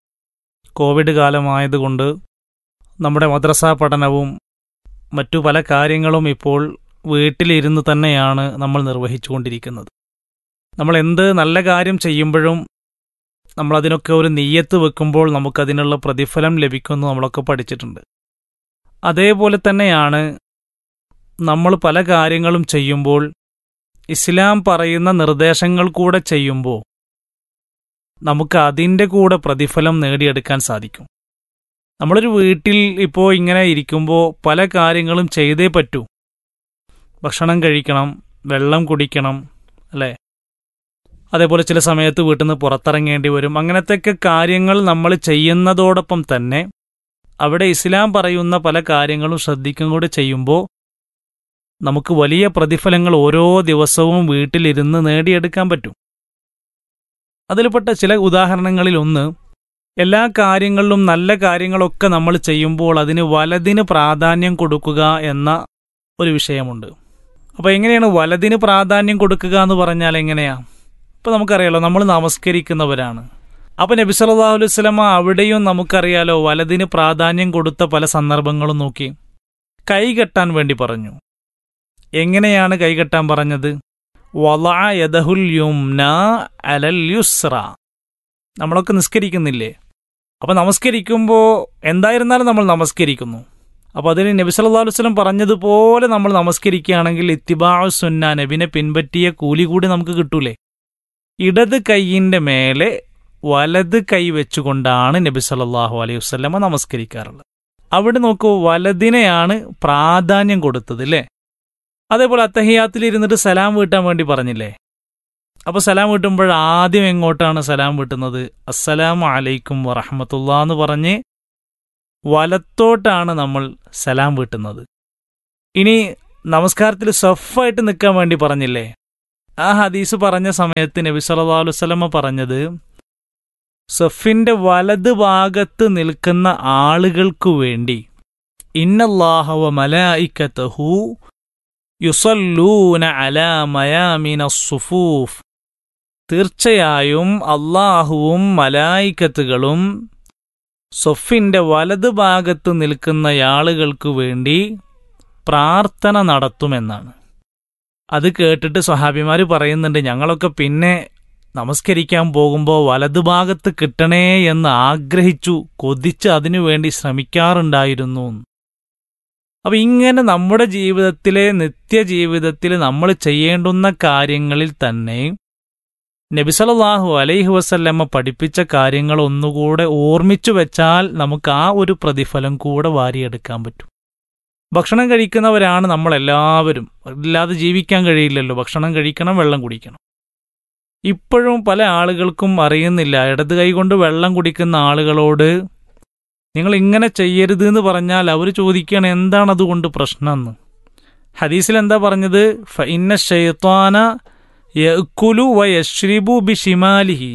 കോവിഡ് കാലമായതുകൊണ്ട് നമ്മുടെ മദ്രസാ പഠനവും മറ്റു പല കാര്യങ്ങളും ഇപ്പോൾ വീട്ടിലിരുന്ന് തന്നെയാണ് നമ്മൾ നിർവഹിച്ചുകൊണ്ടിരിക്കുന്നത്. നമ്മൾ എന്ത് നല്ല കാര്യം ചെയ്യുമ്പോഴും നമ്മളതിനൊക്കെ ഒരു നിയ്യത്ത് വെക്കുമ്പോൾ നമുക്കതിനുള്ള പ്രതിഫലം ലഭിക്കുമെന്ന് നമ്മളൊക്കെ പഠിച്ചിട്ടുണ്ട്. അതേപോലെ തന്നെയാണ് നമ്മൾ പല കാര്യങ്ങളും ചെയ്യുമ്പോൾ ഇസ്ലാം പറയുന്ന നിർദ്ദേശങ്ങൾ കൂടെ ചെയ്യുമ്പോൾ നമുക്ക് അതിൻ്റെ കൂടെ പ്രതിഫലം നേടിയെടുക്കാൻ സാധിക്കും. നമ്മളൊരു വീട്ടിൽ ഇപ്പോൾ ഇങ്ങനെ ഇരിക്കുമ്പോൾ പല കാര്യങ്ങളും ചെയ്തേ പറ്റൂ. ഭക്ഷണം കഴിക്കണം, വെള്ളം കുടിക്കണം, അല്ലേ? അതേപോലെ ചില സമയത്ത് വീട്ടിൽ നിന്ന് പുറത്തിറങ്ങേണ്ടി വരും. അങ്ങനത്തെയൊക്കെ കാര്യങ്ങൾ നമ്മൾ ചെയ്യുന്നതോടൊപ്പം തന്നെ അവിടെ ഇസ്ലാം പറയുന്ന പല കാര്യങ്ങളും ശ്രദ്ധിക്കും കൂടി ചെയ്യുമ്പോൾ നമുക്ക് വലിയ പ്രതിഫലങ്ങൾ ഓരോ ദിവസവും വീട്ടിലിരുന്ന് നേടിയെടുക്കാൻ പറ്റും. അതിൽപ്പെട്ട ചില ഉദാഹരണങ്ങളിൽ ഒന്ന്, എല്ലാ കാര്യങ്ങളിലും നല്ല കാര്യങ്ങളൊക്കെ നമ്മൾ ചെയ്യുമ്പോൾ അതിന് വലതിന് പ്രാധാന്യം കൊടുക്കുക എന്ന ഒരു വിഷയമുണ്ട്. അപ്പോൾ എങ്ങനെയാണ് വലതിന് പ്രാധാന്യം കൊടുക്കുക എന്ന് പറഞ്ഞാൽ എങ്ങനെയാ? ഇപ്പോൾ നമുക്കറിയാലോ, നമ്മൾ നമസ്കരിക്കുന്നവരാണ്. അപ്പോൾ നബി സല്ലല്ലാഹു അലൈഹി വസല്ലമ അവിടെയും നമുക്കറിയാലോ വലതിന് പ്രാധാന്യം കൊടുത്ത പല സന്ദർഭങ്ങളും നോക്കി. കൈകെട്ടാൻ വേണ്ടി പറഞ്ഞു. എങ്ങനെയാണ് കൈകെട്ടാൻ പറഞ്ഞത്? വളഅ യദഹുൽ യുംന അലൽ യുസ്ര. നമ്മളൊക്കെ നിസ്കരിക്കുന്നില്ലേ? അപ്പോൾ നമസ്കരിക്കുമ്പോൾ എന്തായിരുന്നാലും നമ്മൾ നമസ്കരിക്കുന്നു. അപ്പോൾ അതിന് നബി സല്ലല്ലാഹു അലൈഹി വസല്ലം പറഞ്ഞതുപോലെ നമ്മൾ നമസ്കരിക്കുകയാണെങ്കിൽ ഇത്തിബാഉ സുന്ന, നബിനെ പിൻപറ്റിയ കൂലി കൂടി നമുക്ക് കിട്ടൂലേ? ഇടത് കൈയിൻ്റെ മേലെ വലത് കൈ വെച്ചുകൊണ്ടാണ് നബി സല്ലല്ലാഹു അലൈഹി വസല്ലമ നമസ്കരിക്കാറുള്ളത്. അവിടെ നോക്കൂ, വലതിനെയാണ് പ്രാധാന്യം കൊടുത്തത്, അല്ലേ? അതേപോലെ അത്തഹിയാത്തിൽ ഇരുന്നിട്ട് സലാം വീട്ടാൻ വേണ്ടി പറഞ്ഞില്ലേ? അപ്പോൾ സലാം വീട്ടുമ്പോൾ ആദ്യം എങ്ങോട്ടാണ് സലാം വീട്ടുന്നത്? അസ്സലാമു അലൈക്കും വറഹ്മത്തുള്ളാഹി എന്ന് പറഞ്ഞ് വലത്തോട്ടാണ് നമ്മൾ സലാം വീട്ടുന്നത്. ഇനി നമസ്കാരത്തിൽ സഫായിട്ട് നിൽക്കാൻ വേണ്ടി പറഞ്ഞില്ലേ, ആ ഹദീസ് പറഞ്ഞ സമയത്ത് നബി സല്ലല്ലാഹു അലൈഹി വസല്ലമ പറഞ്ഞത് സഫിന്റെ വലത് ഭാഗത്ത് നിൽക്കുന്ന ആളുകൾക്കു വേണ്ടി ഇന്നല്ലാഹ വ മലായികതഹു യുസല്ലൂന അലാ മയാമിനസ് സുഫൂഫ്, തീർച്ചയായും അല്ലാഹുവും മലായികത്തുകളും സഫിന്റെ വലത് ഭാഗത്ത് നിൽക്കുന്ന ആളുകൾക്ക് വേണ്ടി പ്രാർത്ഥന നടത്തുമെന്നാണ്. അത് കേട്ടിട്ട് സ്വഹാബിമാർ പറയുന്നുണ്ട്, ഞങ്ങളൊക്കെ പിന്നെ നമസ്കരിക്കാൻ പോകുമ്പോൾ വലതുഭാഗത്ത് കിട്ടണേ എന്ന് ആഗ്രഹിച്ചു, കൊതിച്ച് അതിനു വേണ്ടി ശ്രമിക്കാറുണ്ടായിരുന്നു. അപ്പം ഇങ്ങനെ നമ്മുടെ ജീവിതത്തിലെ നിത്യജീവിതത്തിൽ നമ്മൾ ചെയ്യേണ്ടുന്ന കാര്യങ്ങളിൽ തന്നെ നബി സല്ലല്ലാഹു അലൈഹി വസല്ലമ പഠിപ്പിച്ച കാര്യങ്ങൾ ഒന്നുകൂടെ ഓർമ്മിച്ചു വെച്ചാൽ നമുക്ക് ആ ഒരു പ്രതിഫലം കൂടെ വാരിയെടുക്കാൻ പറ്റും. ഭക്ഷണം കഴിക്കുന്നവരാണ് നമ്മളെല്ലാവരും, അല്ലാതെ ജീവിക്കാൻ കഴിയില്ലല്ലോ. ഭക്ഷണം കഴിക്കണം, വെള്ളം കുടിക്കണം. ഇപ്പോഴും പല ആളുകൾക്കും അറിയുന്നില്ല. ഇടത് കൈകൊണ്ട് വെള്ളം കുടിക്കുന്ന ആളുകളോട് നിങ്ങൾ ഇങ്ങനെ ചെയ്യരുത് എന്ന് പറഞ്ഞാൽ അവർ ചോദിക്കുകയാണ് എന്താണ് അതുകൊണ്ട് പ്രശ്നമെന്ന്. ഹദീസിൽ എന്താ പറഞ്ഞത്? ഫഇന്ന ശൈത്വാന യഅ്കുലു വയശ്രിബു ബിശിമാലിഹി,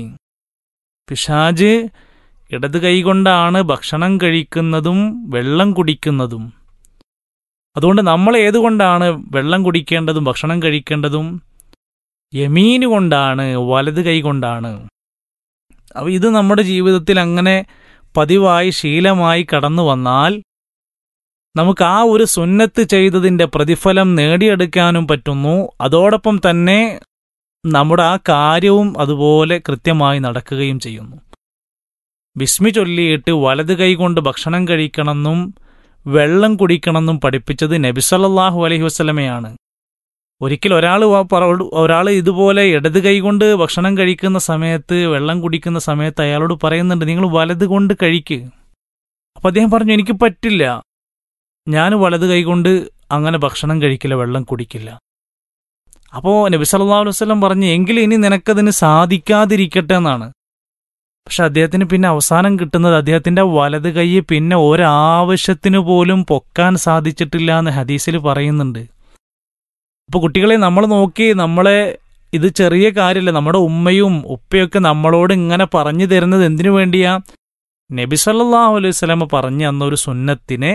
പിശാച് ഇടത് കൈകൊണ്ടാണ് ഭക്ഷണം കഴിക്കുന്നതും വെള്ളം കുടിക്കുന്നതും. അതുകൊണ്ട് നമ്മൾ ഏതുകൊണ്ടാണ് വെള്ളം കുടിക്കേണ്ടതും ഭക്ഷണം കഴിക്കേണ്ടതും? യമീന് കൊണ്ടാണ്, വലത് കൈ കൊണ്ടാണ്. അപ്പോൾ ഇത് നമ്മുടെ ജീവിതത്തിൽ അങ്ങനെ പതിവായി ശീലമായി കടന്നു വന്നാൽ നമുക്ക് ആ ഒരു സുന്നത്ത് ചെയ്തതിൻ്റെ പ്രതിഫലം നേടിയെടുക്കാനും പറ്റുന്നു. അതോടൊപ്പം തന്നെ നമ്മുടെ ആ കാര്യവും അതുപോലെ കൃത്യമായി നടക്കുകയും ചെയ്യുന്നു. ബിസ്മി ചൊല്ലിയിട്ട് വലത് കൈ കൊണ്ട് ഭക്ഷണം കഴിക്കണമെന്നും വെള്ളം കുടിക്കണമെന്നും പഠിപ്പിച്ചത് നബി സല്ലല്ലാഹു അലൈഹി വസല്ലമയാണ്. ഒരിക്കൽ ഒരാൾ ഒരാൾ ഇതുപോലെ ഇടത് കൈ കൊണ്ട് ഭക്ഷണം കഴിക്കുന്ന സമയത്ത്, വെള്ളം കുടിക്കുന്ന സമയത്ത് അയാളോട് പറയുന്നുണ്ട്, നിങ്ങൾ വലത് കൊണ്ട് കഴിക്ക്. അപ്പം അദ്ദേഹം പറഞ്ഞു, എനിക്ക് പറ്റില്ല, ഞാൻ വലത് കൈ കൊണ്ട് അങ്ങനെ ഭക്ഷണം കഴിക്കില്ല, വെള്ളം കുടിക്കില്ല. അപ്പോൾ നബി സല്ലല്ലാഹു അലൈഹി വസല്ലം പറഞ്ഞു, എങ്കിൽ ഇനി നിനക്കതിന് സാധിക്കാതിരിക്കട്ടെ എന്നാണ്. പക്ഷെ അദ്ദേഹത്തിന് പിന്നെ അവസാനം കിട്ടുന്നത് അദ്ദേഹത്തിൻ്റെ വലത് കൈ പിന്നെ ഒരാവശ്യത്തിനു പോലും പൊക്കാൻ സാധിച്ചിട്ടില്ല എന്ന് ഹദീസിൽ പറയുന്നുണ്ട്. അപ്പോൾ കുട്ടികളെ നമ്മൾ നോക്കി, നമ്മളെ ഇത് ചെറിയ കാര്യമല്ല, നമ്മുടെ ഉമ്മയും ഉപ്പയൊക്കെ നമ്മളോട് ഇങ്ങനെ പറഞ്ഞു തരുന്നത് എന്തിനു വേണ്ടിയാ? നബി സല്ലല്ലാഹു അലൈഹി വസല്ലം പറഞ്ഞു തന്നൊരു സുന്നത്തിനെ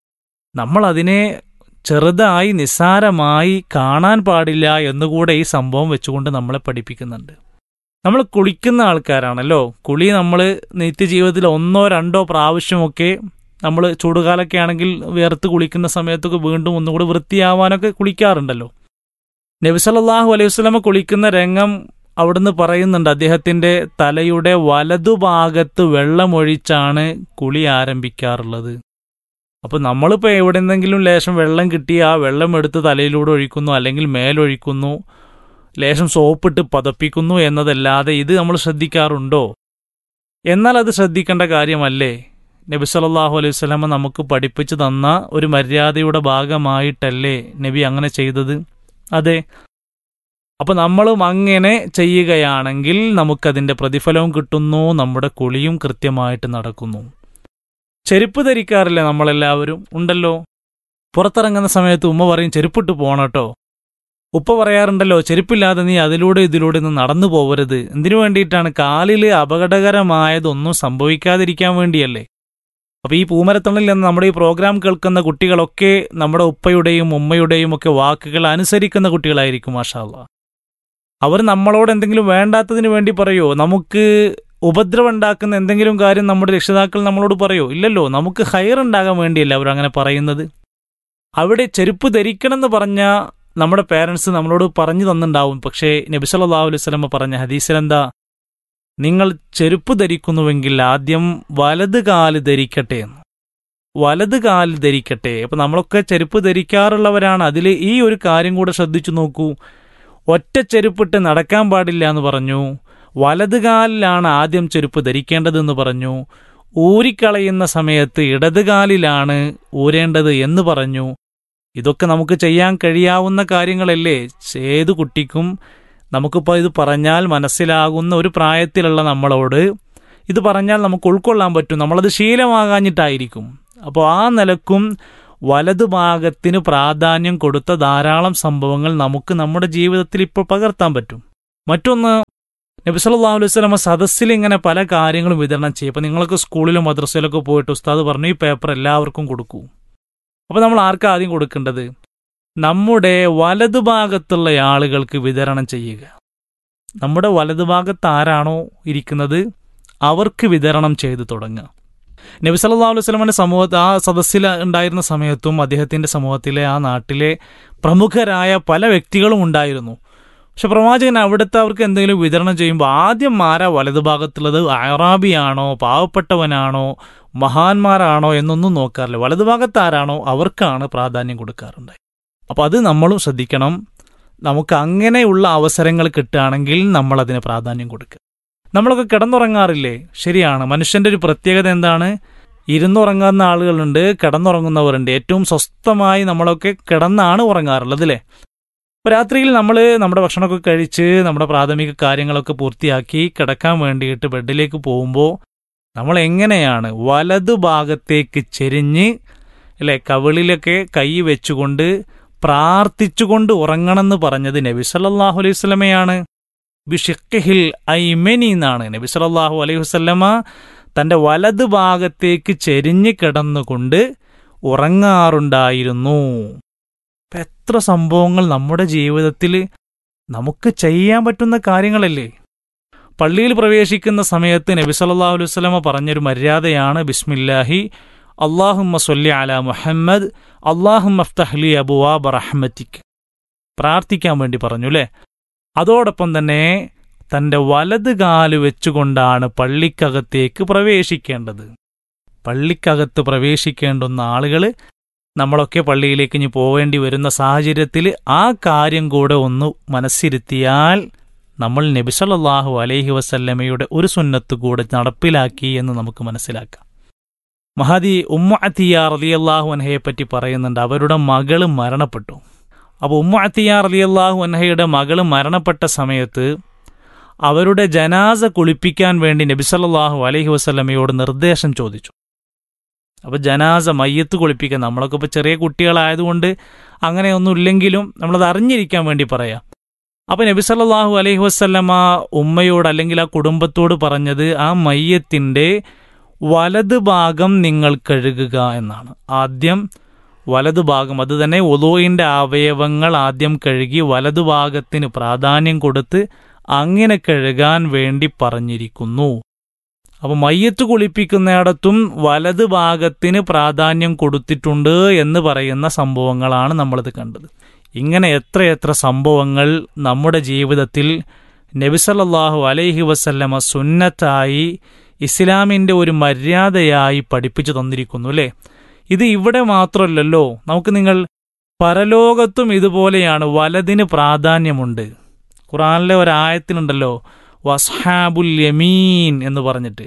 നമ്മളതിനെ ചെറുതായി നിസ്സാരമായി കാണാൻ പാടില്ല എന്നുകൂടെ ഈ സംഭവം വെച്ചുകൊണ്ട് നമ്മളെ പഠിപ്പിക്കുന്നുണ്ട്. നമ്മൾ കുളിക്കുന്ന ആൾക്കാരാണല്ലോ. കുളി നമ്മൾ നിത്യജീവിതത്തിൽ ഒന്നോ രണ്ടോ പ്രാവശ്യമൊക്കെ നമ്മൾ ചൂടുകാലൊക്കെ ആണെങ്കിൽ വേർത്ത് കുളിക്കുന്ന സമയത്തൊക്കെ വീണ്ടും ഒന്നുകൂടി വൃത്തിയാവാനൊക്കെ കുളിക്കാറുണ്ടല്ലോ. നബി സല്ലല്ലാഹു അലൈഹി വസല്ലം കുളിക്കുന്ന രംഗം അവിടുന്ന് പറയുന്നുണ്ട്. അദ്ദേഹത്തിൻ്റെ തലയുടെ വലതുഭാഗത്ത് വെള്ളമൊഴിച്ചാണ് കുളി ആരംഭിക്കാറുള്ളത്. അപ്പോൾ നമ്മളിപ്പോൾ എവിടെന്നെങ്കിലും ലേശം വെള്ളം കിട്ടി ആ വെള്ളം എടുത്ത് തലയിലൂടെ ഒഴിക്കുന്നു, അല്ലെങ്കിൽ മേലൊഴിക്കുന്നു, ലേശം സോപ്പിട്ട് പതപ്പിക്കുന്നു എന്നതല്ലാതെ ഇത് നമ്മൾ ശ്രദ്ധിക്കാറുണ്ടോ? എന്നാൽ അത് ശ്രദ്ധിക്കേണ്ട കാര്യമല്ലേ? നബി സല്ലല്ലാഹു അലൈഹി വസല്ലം നമുക്ക് പഠിപ്പിച്ചു തന്ന ഒരു മര്യാദയുടെ ഭാഗമായിട്ടല്ലേ നബി അങ്ങനെ ചെയ്തത്? അതെ. അപ്പോൾ നമ്മളും അങ്ങനെ ചെയ്യുകയാണെങ്കിൽ നമുക്കതിൻ്റെ പ്രതിഫലവും കിട്ടുന്നു, നമ്മുടെ കുളിയും കൃത്യമായിട്ട് നടക്കുന്നു. ചെരുപ്പ് ധരിക്കാറില്ലേ നമ്മളെല്ലാവരും? ഉണ്ടല്ലോ. പുറത്തിറങ്ങുന്ന സമയത്ത് ഉമ്മ പറയും ചെരുപ്പിട്ട് പോകണട്ടോ. ഉപ്പ പറയാറുണ്ടല്ലോ, ചെരുപ്പില്ലാതെ നീ അതിലൂടെ ഇതിലൂടെ ഒന്ന് നടന്നു പോകരുത്. എന്തിനു വേണ്ടിയിട്ടാണ്? കാലിൽ അപകടകരമായതൊന്നും സംഭവിക്കാതിരിക്കാൻ വേണ്ടിയല്ലേ. അപ്പോൾ ഈ പൂമരത്തണലിൽ നിന്ന് നമ്മുടെ ഈ പ്രോഗ്രാം കേൾക്കുന്ന കുട്ടികളൊക്കെ നമ്മുടെ ഉപ്പയുടെയും ഉമ്മയുടെയും ഒക്കെ വാക്കുകൾ അനുസരിക്കുന്ന കുട്ടികളായിരിക്കും. മാഷാ അല്ലാഹ്. അവർ നമ്മളോട് എന്തെങ്കിലും വേണ്ടാത്തതിന് വേണ്ടി പറയോ? നമുക്ക് ഉപദ്രവം ഉണ്ടാക്കുന്ന എന്തെങ്കിലും കാര്യം നമ്മുടെ രക്ഷിതാക്കൾ നമ്മളോട് പറയോ? ഇല്ലല്ലോ. നമുക്ക് ഹൈർ ഉണ്ടാകാൻ വേണ്ടിയല്ല അവരങ്ങനെ പറയുന്നത്. അവിടെ ചെരുപ്പ് ധരിക്കണമെന്ന് പറഞ്ഞ നമ്മുടെ പേരൻസ് നമ്മളോട് പറഞ്ഞു തന്നിട്ടുണ്ടാവും. പക്ഷേ നബി സല്ലല്ലാഹു അലൈഹി വസല്ലം പറഞ്ഞ ഹദീസിലെന്താ? നിങ്ങൾ ചെരുപ്പ് ധരിക്കുന്നുവെങ്കിൽ ആദ്യം വലത് കാല് ധരിക്കട്ടെ എന്ന്. വലത് കാല് ധരിക്കട്ടെ. അപ്പം നമ്മളൊക്കെ ചെരുപ്പ് ധരിക്കാറുള്ളവരാണ്. അതിൽ ഈ ഒരു കാര്യം കൂടെ ശ്രദ്ധിച്ചു നോക്കൂ. ഒറ്റ ചെരുപ്പിട്ട് നടക്കാൻ പാടില്ല എന്ന് പറഞ്ഞു. വലത് കാലിലാണ് ആദ്യം ചെരുപ്പ് ധരിക്കേണ്ടതെന്ന് പറഞ്ഞു. ഊരിക്കളയുന്ന സമയത്ത് ഇടത് കാലിലാണ് ഊരേണ്ടത് എന്ന് പറഞ്ഞു. ഇതൊക്കെ നമുക്ക് ചെയ്യാൻ കഴിയാവുന്ന കാര്യങ്ങളല്ലേ? ഏതു കുട്ടിക്കും നമുക്കിപ്പോൾ ഇത് പറഞ്ഞാൽ മനസ്സിലാകുന്ന ഒരു പ്രായത്തിലുള്ള നമ്മളോട് ഇത് പറഞ്ഞാൽ നമുക്ക് ഉൾക്കൊള്ളാൻ പറ്റും, നമ്മളത് ശീലമാകാഞ്ഞിട്ടായിരിക്കും. അപ്പോൾ ആ നിലക്കും വലതുഭാഗത്തിന് പ്രാധാന്യം കൊടുത്ത ധാരാളം സംഭവങ്ങൾ നമുക്ക് നമ്മുടെ ജീവിതത്തിൽ ഇപ്പോൾ പകർത്താൻ പറ്റും. മറ്റൊന്ന്, നബി സല്ലല്ലാഹു അലൈഹി വസല്ലം സദസ്സിൽ ഇങ്ങനെ പല കാര്യങ്ങളും വിതരണം ചെയ്യും. അപ്പോൾ നിങ്ങൾക്ക് സ്കൂളിലും മദ്രസയിലൊക്കെ പോയിട്ട് ഉസ്താദ് പറഞ്ഞു ഈ പേപ്പർ എല്ലാവർക്കും കൊടുക്കൂ. അപ്പോൾ നമ്മൾ ആർക്കാ ആദ്യം കൊടുക്കേണ്ടത്? നമ്മുടെ വലതുഭാഗത്തുള്ള ആളുകൾക്ക് വിതരണം ചെയ്യുക. നമ്മുടെ വലതുഭാഗത്ത് ആരാണോ ഇരിക്കുന്നത് അവർക്ക് വിതരണം ചെയ്തു തുടങ്ങുക. നബി സല്ലല്ലാഹു അലൈഹി വസല്ലമയുടെ സമൂഹത്തിൽ ആ സദസ്സിൽ ഉണ്ടായിരുന്ന സമയത്തും അദ്ദേഹത്തിൻ്റെ സമൂഹത്തിലെ ആ നാട്ടിലെ പ്രമുഖരായ പല വ്യക്തികളും ഉണ്ടായിരുന്നു. പക്ഷെ പ്രവാചകൻ അവിടുത്തെ അവർക്ക് എന്തെങ്കിലും വിതരണം ചെയ്യുമ്പോൾ ആദ്യം ആരാ വലതുഭാഗത്തുള്ളത്, അറാബിയാണോ പാവപ്പെട്ടവനാണോ മഹാന്മാരാണോ എന്നൊന്നും നോക്കാറില്ല. വലതുഭാഗത്ത് ആരാണോ അവർക്കാണ് പ്രാധാന്യം കൊടുക്കാറുണ്ട്. അപ്പോൾ അത് നമ്മളും ശ്രദ്ധിക്കണം. നമുക്ക് അങ്ങനെയുള്ള അവസരങ്ങൾ കിട്ടുകയാണെങ്കിൽ നമ്മളതിന് പ്രാധാന്യം കൊടുക്കുക. നമ്മളൊക്കെ കിടന്നുറങ്ങാറില്ലേ? ശരിയാണ്. മനുഷ്യൻ്റെ ഒരു പ്രത്യേകത എന്താണ്? ഇരുന്നുറങ്ങുന്ന ആളുകളുണ്ട്, കിടന്നുറങ്ങുന്നവരുണ്ട്. ഏറ്റവും സ്വസ്ഥമായി നമ്മളൊക്കെ കിടന്നാണ് ഉറങ്ങാറുള്ളത് അല്ലേ? അപ്പോൾ രാത്രിയിൽ നമ്മൾ നമ്മുടെ ഭക്ഷണമൊക്കെ കഴിച്ച് നമ്മുടെ പ്രാഥമിക കാര്യങ്ങളൊക്കെ പൂർത്തിയാക്കി കിടക്കാൻ വേണ്ടിയിട്ട് ബെഡിലേക്ക് പോകുമ്പോൾ നമ്മൾ എങ്ങനെയാണ് വലതുഭാഗത്തേക്ക് ചെരിഞ്ഞ് അല്ലേ കവിളിലൊക്കെ കൈ വെച്ചുകൊണ്ട് പ്രാർത്ഥിച്ചുകൊണ്ട് ഉറങ്ങണമെന്ന് പറഞ്ഞത് നബി സല്ലല്ലാഹു അലൈഹി വസല്ലമയാണ്. ബിഷിഖ്ഹിൽ ഐമനി എന്നാണ് നബി സല്ലല്ലാഹു അലൈഹി വസല്ലമ തൻ്റെ വലതു ഭാഗത്തേക്ക് ചെരിഞ്ഞ് കിടന്നുകൊണ്ട് ഉറങ്ങാറുണ്ടായിരുന്നു. അപ്പം എത്ര സംഭവങ്ങൾ നമ്മുടെ ജീവിതത്തിൽ നമുക്ക് ചെയ്യാൻ പറ്റുന്ന കാര്യങ്ങളല്ലേ. പള്ളിയിൽ പ്രവേശിക്കുന്ന സമയത്ത് നബി സല്ലല്ലാഹു അലൈഹി വസല്ലമ പറഞ്ഞൊരു മര്യാദയാണ് ബിസ്മില്ലാഹി അല്ലാഹുമ്മ സ്വല്ലി അലാ മുഹമ്മദ് അല്ലാഹുമ്മ ഫ്തഹ് ലി അബ്വാബ റഹ്മതിക്. പ്രാർത്ഥിക്കാൻ വേണ്ടി പറഞ്ഞു അല്ലേ. അതോടൊപ്പം തന്നെ തൻ്റെ വലത് കാല് വെച്ചുകൊണ്ടാണ് പള്ളിക്കകത്തേക്ക് പ്രവേശിക്കേണ്ടത്. പള്ളിക്കകത്ത് പ്രവേശിക്കേണ്ടുന്ന ആളുകൾ നമ്മളൊക്കെ പള്ളിയിലേക്ക് ഇനി പോവേണ്ടി വരുന്ന സാഹചര്യത്തിൽ ആ കാര്യം കൂടെ ഒന്ന് മനസ്സിരുത്തിയാൽ നമ്മൾ നബി സല്ലല്ലാഹു അലൈഹി വസല്ലമയുടെ ഒരു സുന്നത്ത് കൂടെ നടപ്പിലാക്കി എന്ന് നമുക്ക് മനസ്സിലാക്കാം. മഹദി ഉമ്മു അത്തിയ റളിയല്ലാഹു അൻഹയെ പറ്റി പറയുന്നുണ്ട്. അവരുടെ മകള് മരണപ്പെട്ടു. അപ്പോൾ ഉമ്മു അത്തിയ റളിയല്ലാഹു അൻഹയുടെ മകള് മരണപ്പെട്ട സമയത്ത് അവരുടെ ജനാസ കുളിപ്പിക്കാൻ വേണ്ടി നബി സല്ലല്ലാഹു അലൈഹി വസല്ലമയോട് നിർദ്ദേശം ചോദിച്ചു. അപ്പോൾ ജനാസ മയ്യത്ത് കുളിപ്പിക്കാൻ, നമ്മളൊക്കെ ഇപ്പോൾ ചെറിയ കുട്ടികളായതുകൊണ്ട് അങ്ങനെയൊന്നും ഇല്ലെങ്കിലും നമ്മളത് അറിഞ്ഞിരിക്കാൻ വേണ്ടി പറയാം. അപ്പോൾ നബി സല്ലല്ലാഹു അലൈഹി വസല്ലമ ഉമ്മയോട് അല്ലെങ്കിൽ ആ കുടുംബത്തോട് പറഞ്ഞത് ആ മയ്യത്തിൻ്റെ വലത് ഭാഗം നിങ്ങൾ കഴുകുക എന്നാണ്. ആദ്യം വലതു ഭാഗം, അത് തന്നെ വുളൂഇന്റെ അവയവങ്ങൾ ആദ്യം കഴുകി വലതു ഭാഗത്തിന് പ്രാധാന്യം കൊടുത്ത് അങ്ങനെ കഴുകാൻ വേണ്ടി പറഞ്ഞിരിക്കുന്നു. അപ്പോൾ മയ്യത്ത് കുളിപ്പിക്കുന്നിടത്തും വലത് ഭാഗത്തിന് പ്രാധാന്യം കൊടുത്തിട്ടുണ്ട് എന്ന് പറയുന്ന സംഭവങ്ങളാണ് നമ്മളിത് കണ്ടത്. ഇങ്ങനെ എത്രയെത്ര സംഭവങ്ങൾ നമ്മുടെ ജീവിതത്തിൽ നബി സല്ലല്ലാഹു അലൈഹി വസല്ലമ സുന്നത്തായി ഇസ്ലാമിൻ്റെ ഒരു മര്യാദയായി പഠിപ്പിച്ചു തന്നിരിക്കുന്നു അല്ലേ. ഇത് ഇവിടെ മാത്രമല്ലല്ലോ, നമുക്ക് നിങ്ങൾ പരലോകത്തും ഇതുപോലെയാണ്, വലതിന് പ്രാധാന്യമുണ്ട്. ഖുർആനിലെ ഒരായത്തിലുണ്ടല്ലോ വസ്ഹാബുൽ യമീൻ എന്ന് പറഞ്ഞിട്ട്,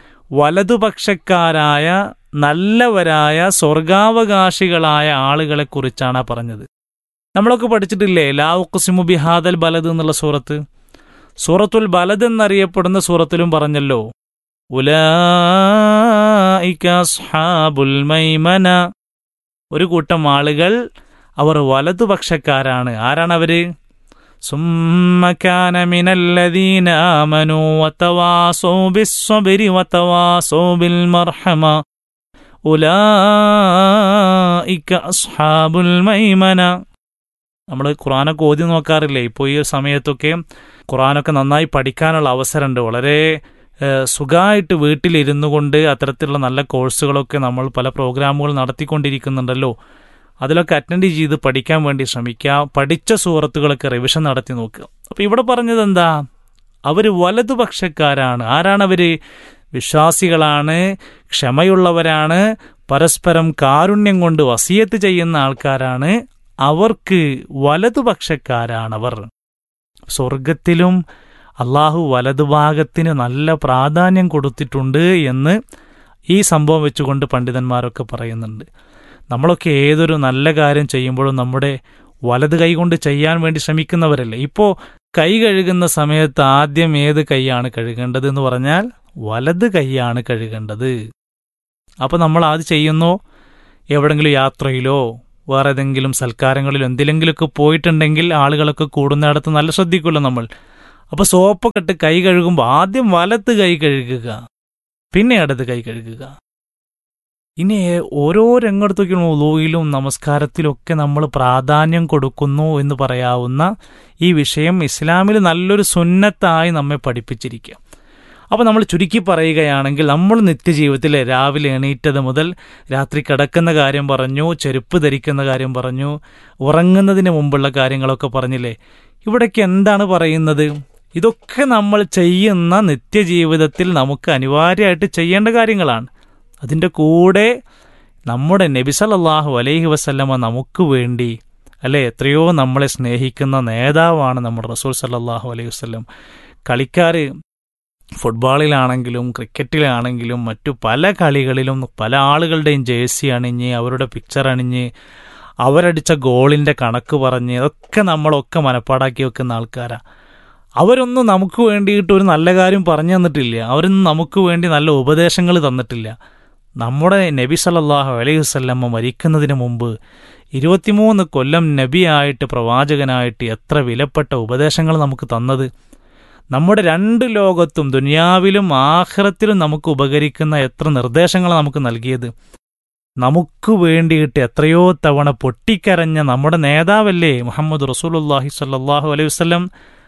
വലതുപക്ഷക്കാരായ നല്ലവരായ സ്വർഗാവകാശികളായ ആളുകളെ കുറിച്ചാണ് പറഞ്ഞത്. നമ്മളൊക്കെ പഠിച്ചിട്ടില്ലേ ലാ ഉഖ്സിമു ബിഹാദൽ ബലദ് എന്നുള്ള സൂറത്ത്. സൂറത്തുൽ ബലദ് എന്നറിയപ്പെടുന്ന സൂറത്തിലും പറഞ്ഞല്ലോ ഉലൈക അസ്ഹാബുൽ മൈമന, ഒരു കൂട്ടം ആളുകൾ അവർ വലതുപക്ഷക്കാരാണ്. ആരാണവര്? സുമ്മ കാന മിനല്ലദീന ആമനൂ വതവാസൗ ബിസ്സബ്രി വതവാസൗ ബിൽ മർഹമ ഉലൈക അസ്ഹാബുൽ മൈമന. നമ്മൾ ഖുർആനൊക്കെ ഓതി നോക്കാറില്ലേ? ഇപ്പോൾ ഈ സമയത്തൊക്കെ ഖുർആനൊക്കെ നന്നായി പഠിക്കാനുള്ള അവസരമുണ്ട്. വളരെ സുഖമായിട്ട് വീട്ടിലിരുന്നു കൊണ്ട് അത്തരത്തിലുള്ള നല്ല കോഴ്സുകളൊക്കെ നമ്മൾ പല പ്രോഗ്രാമുകൾ നടത്തിക്കൊണ്ടിരിക്കുന്നുണ്ടല്ലോ. അതിലൊക്കെ അറ്റൻഡ് ചെയ്ത് പഠിക്കാൻ വേണ്ടി ശ്രമിക്കുക. പഠിച്ച സൂറത്തുകളൊക്കെ റിവിഷൻ നടത്തി നോക്കുക. അപ്പോൾ ഇവിടെ പറഞ്ഞത് എന്താ? അവർ വലതുപക്ഷക്കാരാണ്. ആരാണവർ? വിശ്വാസികളാണ്, ക്ഷമയുള്ളവരാണ്, പരസ്പരം കാരുണ്യം കൊണ്ട് വസിയത്ത് ചെയ്യുന്ന ആൾക്കാരാണ്. അവർക്ക് വലതുപക്ഷക്കാരാണവർ. സ്വർഗത്തിലും അള്ളാഹു വലതുഭാഗത്തിന് നല്ല പ്രാധാന്യം കൊടുത്തിട്ടുണ്ട് എന്ന് ഈ സംഭവം വെച്ചുകൊണ്ട് പണ്ഡിതന്മാരൊക്കെ പറയുന്നുണ്ട്. നമ്മളൊക്കെ ഏതൊരു നല്ല കാര്യം ചെയ്യുമ്പോഴും നമ്മുടെ വലത് കൈ കൊണ്ട് ചെയ്യാൻ വേണ്ടി ശ്രമിക്കുന്നവരല്ലേ. ഇപ്പോൾ കൈ കഴുകുന്ന സമയത്ത് ആദ്യം ഏത് കൈയാണ് കഴുകേണ്ടത് എന്ന് പറഞ്ഞാൽ വലത് കൈയാണ് കഴുകേണ്ടത്. അപ്പോൾ നമ്മൾ അത് ചെയ്യുന്നു. എവിടെങ്കിലും യാത്രയിലോ വേറെ ഏതെങ്കിലും സൽക്കാരങ്ങളിലോ എന്തിലെങ്കിലുമൊക്കെ പോയിട്ടുണ്ടെങ്കിൽ ആളുകളൊക്കെ കൂടുന്നിടത്ത് നല്ല ശ്രദ്ധിക്കുമല്ലോ നമ്മൾ. അപ്പോൾ സോപ്പൊക്കെ ഇട്ട് കൈ കഴുകുമ്പോൾ ആദ്യം വലത്ത് കൈ കഴുകുക, പിന്നെ ഇടത് കൈ കഴുകുക. ഇനി ഓരോ രംഗത്തും വുളൂയിലും നമസ്കാരത്തിലൊക്കെ നമ്മൾ പ്രാധാന്യം കൊടുക്കുന്നു എന്ന് പറയാവുന്ന ഈ വിഷയം ഇസ്ലാമിൽ നല്ലൊരു സുന്നത്തായി നമ്മെ പഠിപ്പിച്ചിരിക്കുക. അപ്പോൾ നമ്മൾ ചുരുക്കി പറയുകയാണെങ്കിൽ നമ്മൾ നിത്യജീവിതത്തിൽ രാവിലെ എണീറ്റത് മുതൽ രാത്രി കിടക്കുന്ന കാര്യം പറഞ്ഞു, ചെരുപ്പ് ധരിക്കുന്ന കാര്യം പറഞ്ഞു, ഉറങ്ങുന്നതിന് മുമ്പുള്ള കാര്യങ്ങളൊക്കെ പറഞ്ഞില്ലേ. ഇവിടേക്ക് എന്താണ് പറയുന്നത്? ഇതൊക്കെ നമ്മൾ ചെയ്യുന്ന നിത്യജീവിതത്തിൽ നമുക്ക് അനിവാര്യമായിട്ട് ചെയ്യേണ്ട കാര്യങ്ങളാണ്. അതിൻ്റെ കൂടെ നമ്മുടെ നബി സല്ലല്ലാഹു അലൈഹി വസല്ലമ നമുക്ക് വേണ്ടി അല്ലേ എത്രയോ നമ്മളെ സ്നേഹിക്കുന്ന നേതാവാണ് നമ്മുടെ റസൂൽ സല്ലല്ലാഹു അലൈഹി വസല്ലം. കളിക്കാർ ഫുട്ബോളിലാണെങ്കിലും ക്രിക്കറ്റിലാണെങ്കിലും മറ്റു പല കളികളിലും പല ആളുകളുടെയും ജേഴ്സി അണിഞ്ഞ് അവരുടെ പിക്ചർ അണിഞ്ഞ് അവരടിച്ച ഗോളിൻ്റെ കണക്ക് പറഞ്ഞ് അതൊക്കെ നമ്മളൊക്കെ മനപ്പാടാക്കി വെക്കുന്ന ആൾക്കാരാണ്. അവരൊന്നും നമുക്ക് വേണ്ടിയിട്ട് ഒരു നല്ല കാര്യം പറഞ്ഞു തന്നിട്ടില്ല. അവരൊന്നും നമുക്ക് വേണ്ടി നല്ല ഉപദേശങ്ങൾ തന്നിട്ടില്ല. നമ്മുടെ നബി സല്ലല്ലാഹു അലൈഹി വസല്ലം മരിക്കുന്നതിന് മുമ്പ് ഇരുപത്തിമൂന്ന് കൊല്ലം നബിയായിട്ട് പ്രവാചകനായിട്ട് എത്ര വിലപ്പെട്ട ഉപദേശങ്ങൾ നമുക്ക് തന്നത്. നമ്മുടെ രണ്ട് ലോകത്തും ദുനിയാവിലും ആഖിറത്തിലും നമുക്ക് ഉപകരിക്കുന്ന എത്ര നിർദ്ദേശങ്ങൾ നമുക്ക് നൽകിയത്. നമുക്ക് വേണ്ടിയിട്ട് എത്രയോ തവണ പൊട്ടിക്കരഞ്ഞ നമ്മുടെ നേതാവല്ലേ മുഹമ്മദ് റസൂലുള്ളാഹി സ്വല്ലല്ലാഹു അലൈഹി വസല്ലം.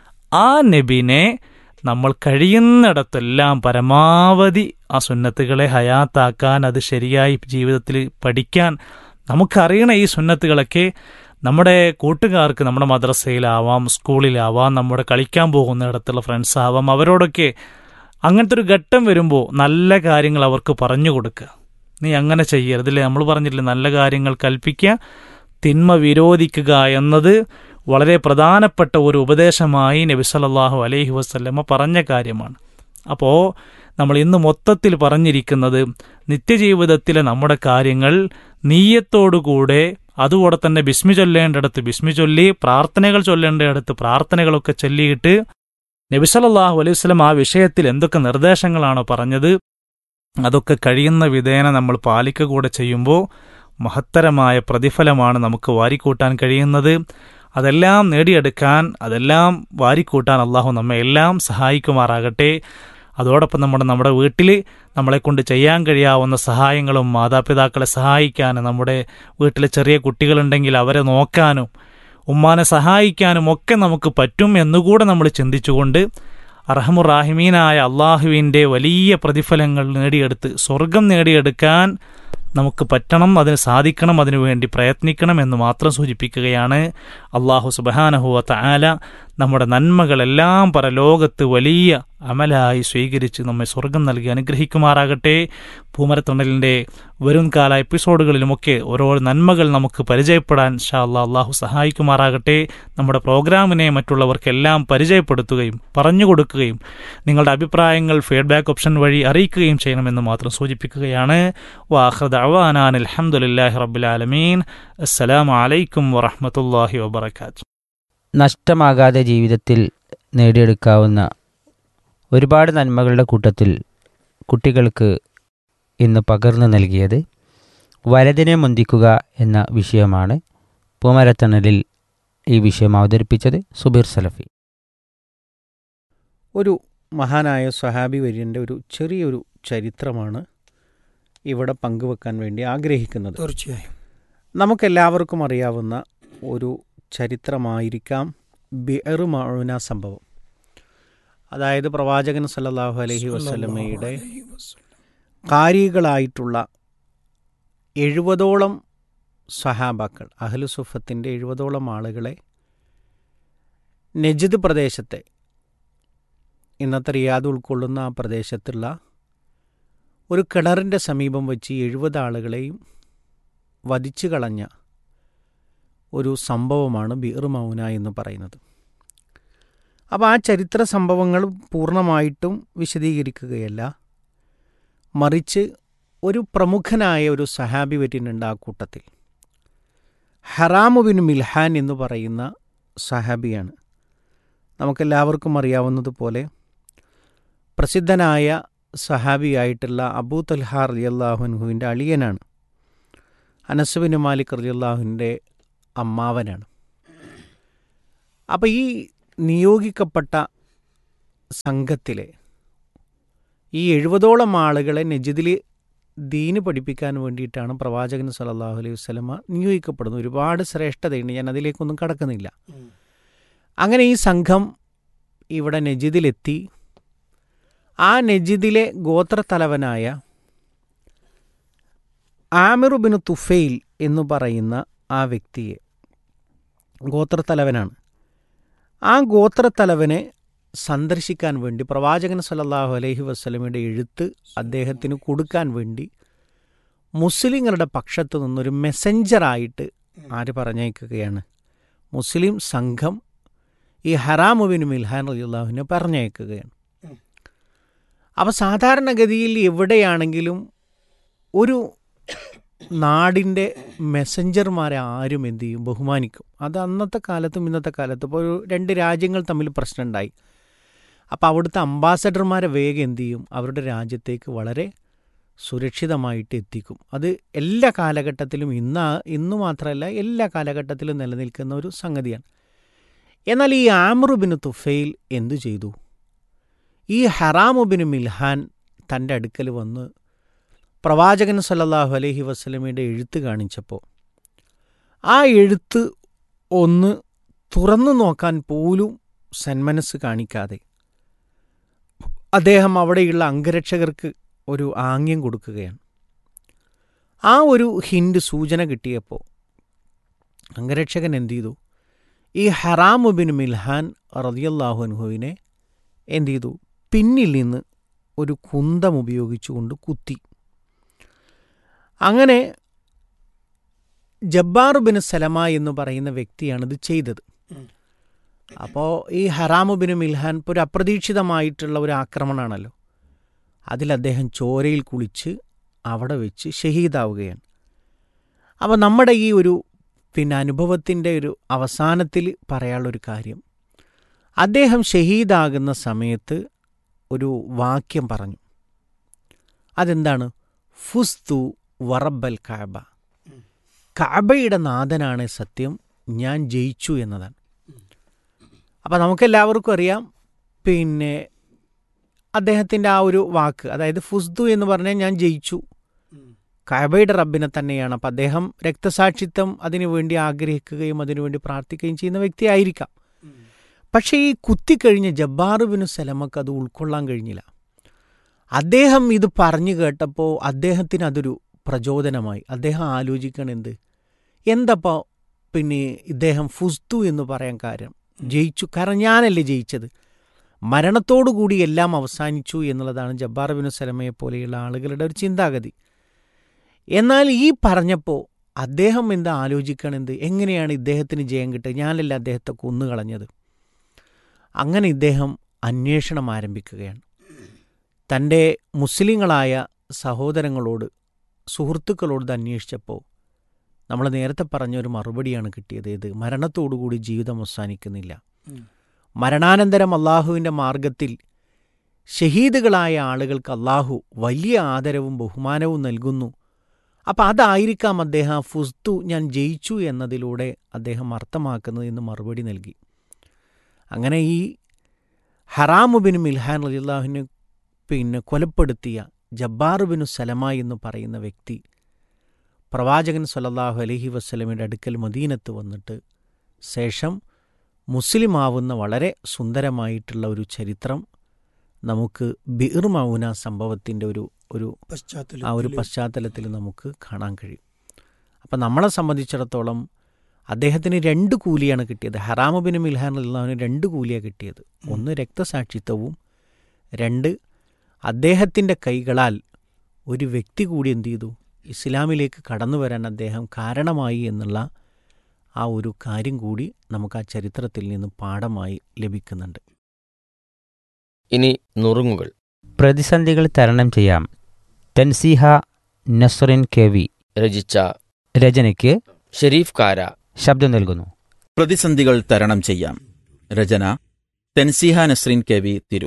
ആ നബിനെ നമ്മൾ കഴിയുന്നിടത്തെല്ലാം പരമാവധി ആ സുന്നത്തുകളെ ഹയാത്താക്കാൻ, അത് ശരിയായി ജീവിതത്തിൽ പഠിക്കാൻ നമുക്കറിയണ ഈ സുന്നത്തുകളൊക്കെ നമ്മുടെ കൂട്ടുകാർക്ക് നമ്മുടെ മദ്രസയിലാവാം, സ്കൂളിലാവാം, നമ്മുടെ കളിക്കാൻ പോകുന്നിടത്തുള്ള ഫ്രണ്ട്സാവാം, അവരോടൊക്കെ അങ്ങനത്തെ ഒരു ഘട്ടം വരുമ്പോൾ നല്ല കാര്യങ്ങൾ അവർക്ക് പറഞ്ഞു കൊടുക്കുക. നീ അങ്ങനെ ചെയ്യരുതില്ലേ, നമ്മൾ പറഞ്ഞില്ലേ നല്ല കാര്യങ്ങൾ കൽപ്പിക്കുക, തിന്മ വിരോധിക്കുക എന്നത് വളരെ പ്രധാനപ്പെട്ട ഒരു ഉപദേശമായി നബി സല്ലല്ലാഹു അലൈഹി വസല്ലമ പറഞ്ഞ കാര്യമാണ്. അപ്പോൾ നമ്മൾ ഇന്ന് മൊത്തത്തിൽ പറഞ്ഞിരിക്കുന്നത് നിത്യജീവിതത്തിലെ നമ്മുടെ കാര്യങ്ങൾ നീയത്തോടുകൂടെ, അതുകൂടെ തന്നെ ബിസ്മി ചൊല്ലേണ്ടടുത്ത് ബിസ്മി ചൊല്ലി, പ്രാർത്ഥനകൾ ചൊല്ലേണ്ടടുത്ത് പ്രാർത്ഥനകളൊക്കെ ചൊല്ലിയിട്ട് നബി സല്ലല്ലാഹു അലൈഹി വസല്ലം ആ വിഷയത്തിൽ എന്തൊക്കെ നിർദ്ദേശങ്ങളാണോ പറഞ്ഞത് അതൊക്കെ കഴിയുന്ന വിധേന നമ്മൾ പാലിക്കുക കൂടെ ചെയ്യുമ്പോൾ മഹത്തരമായ പ്രതിഫലമാണ് നമുക്ക് വാരിക്കൂട്ടാൻ കഴിയുന്നത്. അതെല്ലാം നേടിയെടുക്കാൻ, അതെല്ലാം വാരിക്കൂട്ടാൻ അള്ളാഹു നമ്മെ എല്ലാം സഹായിക്കുമാറാകട്ടെ. അതോടൊപ്പം നമ്മുടെ നമ്മുടെ വീട്ടിൽ നമ്മളെക്കൊണ്ട് ചെയ്യാൻ കഴിയാവുന്ന സഹായങ്ങളും, മാതാപിതാക്കളെ സഹായിക്കാനും, നമ്മുടെ വീട്ടിലെ ചെറിയ കുട്ടികളുണ്ടെങ്കിൽ അവരെ നോക്കാനും ഉമ്മാനെ സഹായിക്കാനും ഒക്കെ നമുക്ക് പറ്റും എന്നുകൂടെ നമ്മൾ ചിന്തിച്ചുകൊണ്ട് അർഹമുറാഹിമീനായ അള്ളാഹുവിൻ്റെ വലിയ പ്രതിഫലങ്ങൾ നേടിയെടുത്ത് സ്വർഗം നേടിയെടുക്കാൻ നമുക്ക് പറ്റണം, അതിന് സാധിക്കണം, അതിനുവേണ്ടി പ്രയത്നിക്കണം എന്ന് മാത്രം സൂചിപ്പിക്കുകയാണ്. അള്ളാഹു സുബ്ഹാനഹു വ തആല നമ്മുടെ നന്മകളെല്ലാം പരലോകത്ത് വലിയ അമലായി സ്വീകരിച്ച് നമ്മെ സ്വർഗം നൽകി അനുഗ്രഹിക്കുമാറാകട്ടെ. പൂമരത്തണലിൻ്റെ വരും കാല എപ്പിസോഡുകളിലുമൊക്കെ ഓരോ നന്മകൾ നമുക്ക് പരിചയപ്പെടാൻ ഇൻഷാ അല്ലാഹ് അള്ളാഹു സഹായിക്കുമാറാകട്ടെ. നമ്മുടെ പ്രോഗ്രാമിനെ മറ്റുള്ളവർക്കെല്ലാം പരിചയപ്പെടുത്തുകയും പറഞ്ഞു കൊടുക്കുകയും നിങ്ങളുടെ അഭിപ്രായങ്ങൾ ഫീഡ്ബാക്ക് ഓപ്ഷൻ വഴി അറിയിക്കുകയും ചെയ്യണമെന്ന് മാത്രം സൂചിപ്പിക്കുകയാണ്. വആഖിറു ദഅ്വാനാ അൽഹംദുലില്ലാഹി റബ്ബിൽ ആലമീൻ. അസ്സലാമു അലൈക്കും വറഹ്മത്തുള്ളാഹി വബറകാതുഹു. നഷ്ടമാകാതെ ജീവിതത്തിൽ നേടിയെടുക്കാവുന്ന ഒരുപാട് നന്മകളുടെ കൂട്ടത്തിൽ കുട്ടികൾക്ക് ഇന്ന് പകർന്നു നൽകിയത് വലതിനെ മുന്തിക്കുക എന്ന വിഷയമാണ്. പൂമരത്തണലിൽ ഈ വിഷയം അവതരിപ്പിച്ചത് സുബീർ സലഫി. ഒരു മഹാനായ സ്വഹാബി വര്യൻ്റെ ഒരു ചെറിയൊരു ചരിത്രമാണ് ഇവിടെ പങ്കുവെക്കാൻ വേണ്ടി ആഗ്രഹിക്കുന്നത്. തീർച്ചയായും നമുക്കെല്ലാവർക്കും അറിയാവുന്ന ഒരു ചരിത്രമായിരിക്കാം ബിഅർ മഊന സംഭവം. അതായത് പ്രവാചകൻ സല്ലല്ലാഹു അലൈഹി വസല്ലമയുടെ കാരികളായിട്ടുള്ള എഴുപതോളം സഹാബാക്കൾ, അഹ്ലു സുഫത്തിൻ്റെ എഴുപതോളം ആളുകളെ നജ്ദ് പ്രദേശത്തെ, ഇന്നത്തെ റിയാദ് ഉൾക്കൊള്ളുന്ന ആ പ്രദേശത്തുള്ള ഒരു കിണറിൻ്റെ സമീപം വെച്ച് എഴുപത് ആളുകളെയും വധിച്ചു കളഞ്ഞ ഒരു സംഭവമാണ് ബിഅർ മൗന എന്ന് പറയുന്നത്. അപ്പോൾ ആ ചരിത്ര സംഭവങ്ങൾ പൂർണ്ണമായിട്ടും വിശദീകരിക്കുകയല്ല, മറിച്ച് ഒരു പ്രമുഖനായ ഒരു സഹാബി വര്യനുണ്ട് ആ കൂട്ടത്തിൽ. ഹറാമു ബിൻ മിൽഹാൻ എന്ന് പറയുന്ന സഹാബിയാണ്. നമുക്കെല്ലാവർക്കും അറിയാവുന്നതുപോലെ പ്രസിദ്ധനായ സഹാബിയായിട്ടുള്ള അബൂ തൽഹ റളിയല്ലാഹു അൻഹുവിൻ്റെ അളിയനാണ്. അനസ് ബിൻ മാലിക് റളിയല്ലാഹുവിൻ്റെ അമ്മാവനാണ്. അപ്പോൾ ഈ നിയോഗിക്കപ്പെട്ട സംഘത്തിലെ ഈ എഴുപതോളം ആളുകളെ നജിദിൽ ദീന് പഠിപ്പിക്കാൻ വേണ്ടിയിട്ടാണ് പ്രവാചകൻ സല്ലല്ലാഹു അലൈഹി വസല്ലമ നിയോഗിക്കപ്പെടുന്നത്. ഒരുപാട് ശ്രേഷ്ഠതയുണ്ട്, ഞാൻ അതിലേക്കൊന്നും കടക്കുന്നില്ല. അങ്ങനെ ഈ സംഘം ഇവിടെ നജിദിലെത്തി. ആ നജിദിലെ ഗോത്രത്തലവനായ ആമിർ ബിൻ തുഫൈൽ എന്ന് പറയുന്ന ആ വ്യക്തിയെ, ഗോത്രത്തലവനാണ്, ആ ഗോത്രത്തലവനെ സന്ദർശിക്കാൻ വേണ്ടി പ്രവാചകൻ സല്ലല്ലാഹു അലൈഹി വസല്ലമയുടെ എഴുത്ത് അദ്ദേഹത്തിന് കൊടുക്കാൻ വേണ്ടി മുസ്ലിങ്ങളുടെ പക്ഷത്തു നിന്നൊരു മെസ്സഞ്ചറായിട്ട് ആര് പറഞ്ഞയക്കുകയാണ്? മുസ്ലിം സംഘം ഈ ഹറാമു ബിൻ മിൽഹാൻ റളിയല്ലാഹുവിനെ പറഞ്ഞയക്കുകയാണ്. അപ്പോൾ സാധാരണഗതിയിൽ എവിടെയാണെങ്കിലും ഒരു നാടിൻ്റെ മെസ്സഞ്ചർമാരെ ആരും എന്തു ചെയ്യും? ബഹുമാനിക്കും. അത് അന്നത്തെ കാലത്തും ഇന്നത്തെ കാലത്തും ഇപ്പോൾ ഒരു രണ്ട് രാജ്യങ്ങൾ തമ്മിൽ പ്രശ്നമുണ്ടായി. അപ്പോൾ അവിടുത്തെ അംബാസഡർമാരെ വേഗം എന്തു ചെയ്യും? അവരുടെ രാജ്യത്തേക്ക് വളരെ സുരക്ഷിതമായിട്ട് എത്തിക്കും. അത് എല്ലാ കാലഘട്ടത്തിലും, ഇന്ന് ഇന്നു മാത്രമല്ല എല്ലാ കാലഘട്ടത്തിലും നിലനിൽക്കുന്ന ഒരു സംഗതിയാണ്. എന്നാൽ ഈ ആമിർ ബിൻ തുഫൈൽ എന്തു ചെയ്തു? ഈ ഹറാമു ബിൻ മിൽഹാൻ തൻ്റെ അടുക്കൽ വന്ന് പ്രവാചകൻ സല്ലല്ലാഹു അലൈഹി വസല്ലമയുടെ എഴുത്ത് കാണിച്ചപ്പോൾ ആ എഴുത്ത് ഒന്ന് തുറന്നു നോക്കാൻ പോലും സന്മനസ് കാണിക്കാതെ അദ്ദേഹം അവിടെയുള്ള അംഗരക്ഷകർക്ക് ഒരു ആംഗ്യം കൊടുക്കുകയാണ്. ആ ഒരു ഹിൻഡ് സൂചന കിട്ടിയപ്പോൾ അംഗരക്ഷകൻ എന്തു ചെയ്തു? ഈ ഹറാമു ബിൻ മിൽഹാൻ റളിയല്ലാഹു അൻഹുവിനെ എന്തു ചെയ്തു? പിന്നിൽ നിന്ന് ഒരു കുന്തം ഉപയോഗിച്ചുകൊണ്ട് കുത്തി. അങ്ങനെ ജബ്ബാർ ബിൻ സലമ എന്ന് പറയുന്ന വ്യക്തിയാണിത് ചെയ്തത്. അപ്പോൾ ഈ ഹറാമു ബിൻ മിൽഹാൻ ഇപ്പോൾ ഒരു അപ്രതീക്ഷിതമായിട്ടുള്ള ഒരു ആക്രമണമാണല്ലോ, അതിൽ അദ്ദേഹം ചോരയിൽ കുളിച്ച് അവിടെ വെച്ച് ഷഹീദാവുകയാണ്. അപ്പോൾ നമ്മുടെ ഈ ഒരു പിന്നെ അനുഭവത്തിൻ്റെ ഒരു അവസാനത്തിൽ പറയാനുള്ളൊരു കാര്യം, അദ്ദേഹം ഷഹീദാകുന്ന സമയത്ത് ഒരു വാക്യം പറഞ്ഞു. അതെന്താണ്? ഫുസ്തു വറബ്ബൽ കഅബ, കഅബയുടെ നാഥനാണ് സത്യം, ഞാൻ ജയിച്ചു എന്നതാണ്. അപ്പം നമുക്കെല്ലാവർക്കും അറിയാം, പിന്നെ അദ്ദേഹത്തിൻ്റെ ആ ഒരു വാക്ക്, അതായത് ഫുസ്തു എന്ന് പറഞ്ഞാൽ ഞാൻ ജയിച്ചു, കഅബയുടെ റബ്ബിനെ തന്നെയാണ്. അപ്പം അദ്ദേഹം രക്തസാക്ഷിത്വം അതിനുവേണ്ടി ആഗ്രഹിക്കുകയും അതിനുവേണ്ടി പ്രാർത്ഥിക്കുകയും ചെയ്യുന്ന വ്യക്തിയായിരിക്കാം. പക്ഷേ ഈ കുത്തിക്കഴിഞ്ഞ ജബ്ബാർ ബിൻ സലമക്ക് അത് ഉൾക്കൊള്ളാൻ കഴിഞ്ഞില്ല. അദ്ദേഹം ഇത് പറഞ്ഞു കേട്ടപ്പോൾ അദ്ദേഹത്തിന് അതൊരു പ്രചോദനമായി. അദ്ദേഹം ആലോചിക്കണെന്ത്, എന്തപ്പോൾ പിന്നെ ഇദ്ദേഹം ഫുസ്തു എന്ന് പറയാൻ കാര്യം? ജയിച്ചു, കാരണം ഞാനല്ലേ ജയിച്ചത്, മരണത്തോടുകൂടി എല്ലാം അവസാനിച്ചു എന്നുള്ളതാണ് ജബ്ബാർ ബിൻ സലമയെ പോലെയുള്ള ആളുകളുടെ ഒരു ചിന്താഗതി. എന്നാൽ ഈ പറഞ്ഞപ്പോൾ അദ്ദേഹം എന്താ ആലോചിക്കണെന്ത്, എങ്ങനെയാണ് ഇദ്ദേഹത്തിന് ജയം കിട്ടുക? ഞാനല്ല അദ്ദേഹത്തെ കൊന്നുകളഞ്ഞത്. അങ്ങനെ ഇദ്ദേഹം അന്വേഷണം ആരംഭിക്കുകയാണ്. തൻ്റെ മുസ്ലിങ്ങളായ സഹോദരങ്ങളോട്, സുഹൃത്തുക്കളോട് അന്വേഷിച്ചപ്പോൾ നമ്മൾ നേരത്തെ പറഞ്ഞൊരു മറുപടിയാണ് കിട്ടിയത്. ഇത് മരണത്തോടുകൂടി ജീവിതം അവസാനിക്കുന്നില്ല, മരണാനന്തരം അള്ളാഹുവിൻ്റെ മാർഗത്തിൽ ഷഹീദുകളായ ആളുകൾക്ക് അള്ളാഹു വലിയ ആദരവും ബഹുമാനവും നൽകുന്നു. അപ്പം അതായിരിക്കാം അദ്ദേഹം ഫുസ്തു, ഞാൻ ജയിച്ചു എന്നതിലൂടെ അദ്ദേഹം അർത്ഥമാക്കുന്നത് എന്ന് മറുപടി നൽകി. അങ്ങനെ ഈ ഹറാമു ബിൻ മിൽഹാൻ റളിയല്ലാഹുവിനെ പിന്നെ കൊലപ്പെടുത്തിയ ജബ്ബാർ ബിൻ സലമ എന്ന് പറയുന്ന വ്യക്തി പ്രവാചകൻ സല്ലല്ലാഹു അലൈഹി വസല്ലമയുടെ അടുക്കൽ മദീനത്ത് വന്നിട്ട് ശേഷം മുസ്ലിം ആവുന്ന വളരെ സുന്ദരമായിട്ടുള്ള ഒരു ചരിത്രം നമുക്ക് ബിർ മൗന സംഭവത്തിൻ്റെ ഒരു ഒരു ആ ഒരു പശ്ചാത്തലത്തിൽ നമുക്ക് കാണാൻ കഴിയും. അപ്പം നമ്മളെ സംബന്ധിച്ചിടത്തോളം അദ്ദേഹത്തിന് രണ്ട് കൂലിയാണ് കിട്ടിയത്. ഹറാമു ബിൻ മിൽഹാൻ റളിയല്ലാഹുവിന് രണ്ട് കൂലിയാണ് കിട്ടിയത്. ഒന്ന് രക്തസാക്ഷിത്വവും, രണ്ട് അദ്ദേഹത്തിൻ്റെ കൈകളാൽ ഒരു വ്യക്തി കൂടി എന്തു ചെയ്തു? ഇസ്ലാമിലേക്ക് കടന്നു വരാൻ അദ്ദേഹം കാരണമായി എന്നുള്ള ആ ഒരു കാര്യം കൂടി നമുക്ക് ആ ചരിത്രത്തിൽ നിന്ന് പാഠമായി ലഭിക്കുന്നുണ്ട്. ഇനി നുറുങ്ങുകൾ. പ്രതിസന്ധികൾ തരണം ചെയ്യാം. തൻസീഹ നസ്റിൻ കെ വി രചിച്ച രചനയ്ക്ക് ഷെരീഫ് കാര ശബ്ദം നൽകുന്നു. പ്രതിസന്ധികൾ തരണം ചെയ്യാം. രചന തൻസീഹ നസ്റിൻ കെ വി തിരൂർ.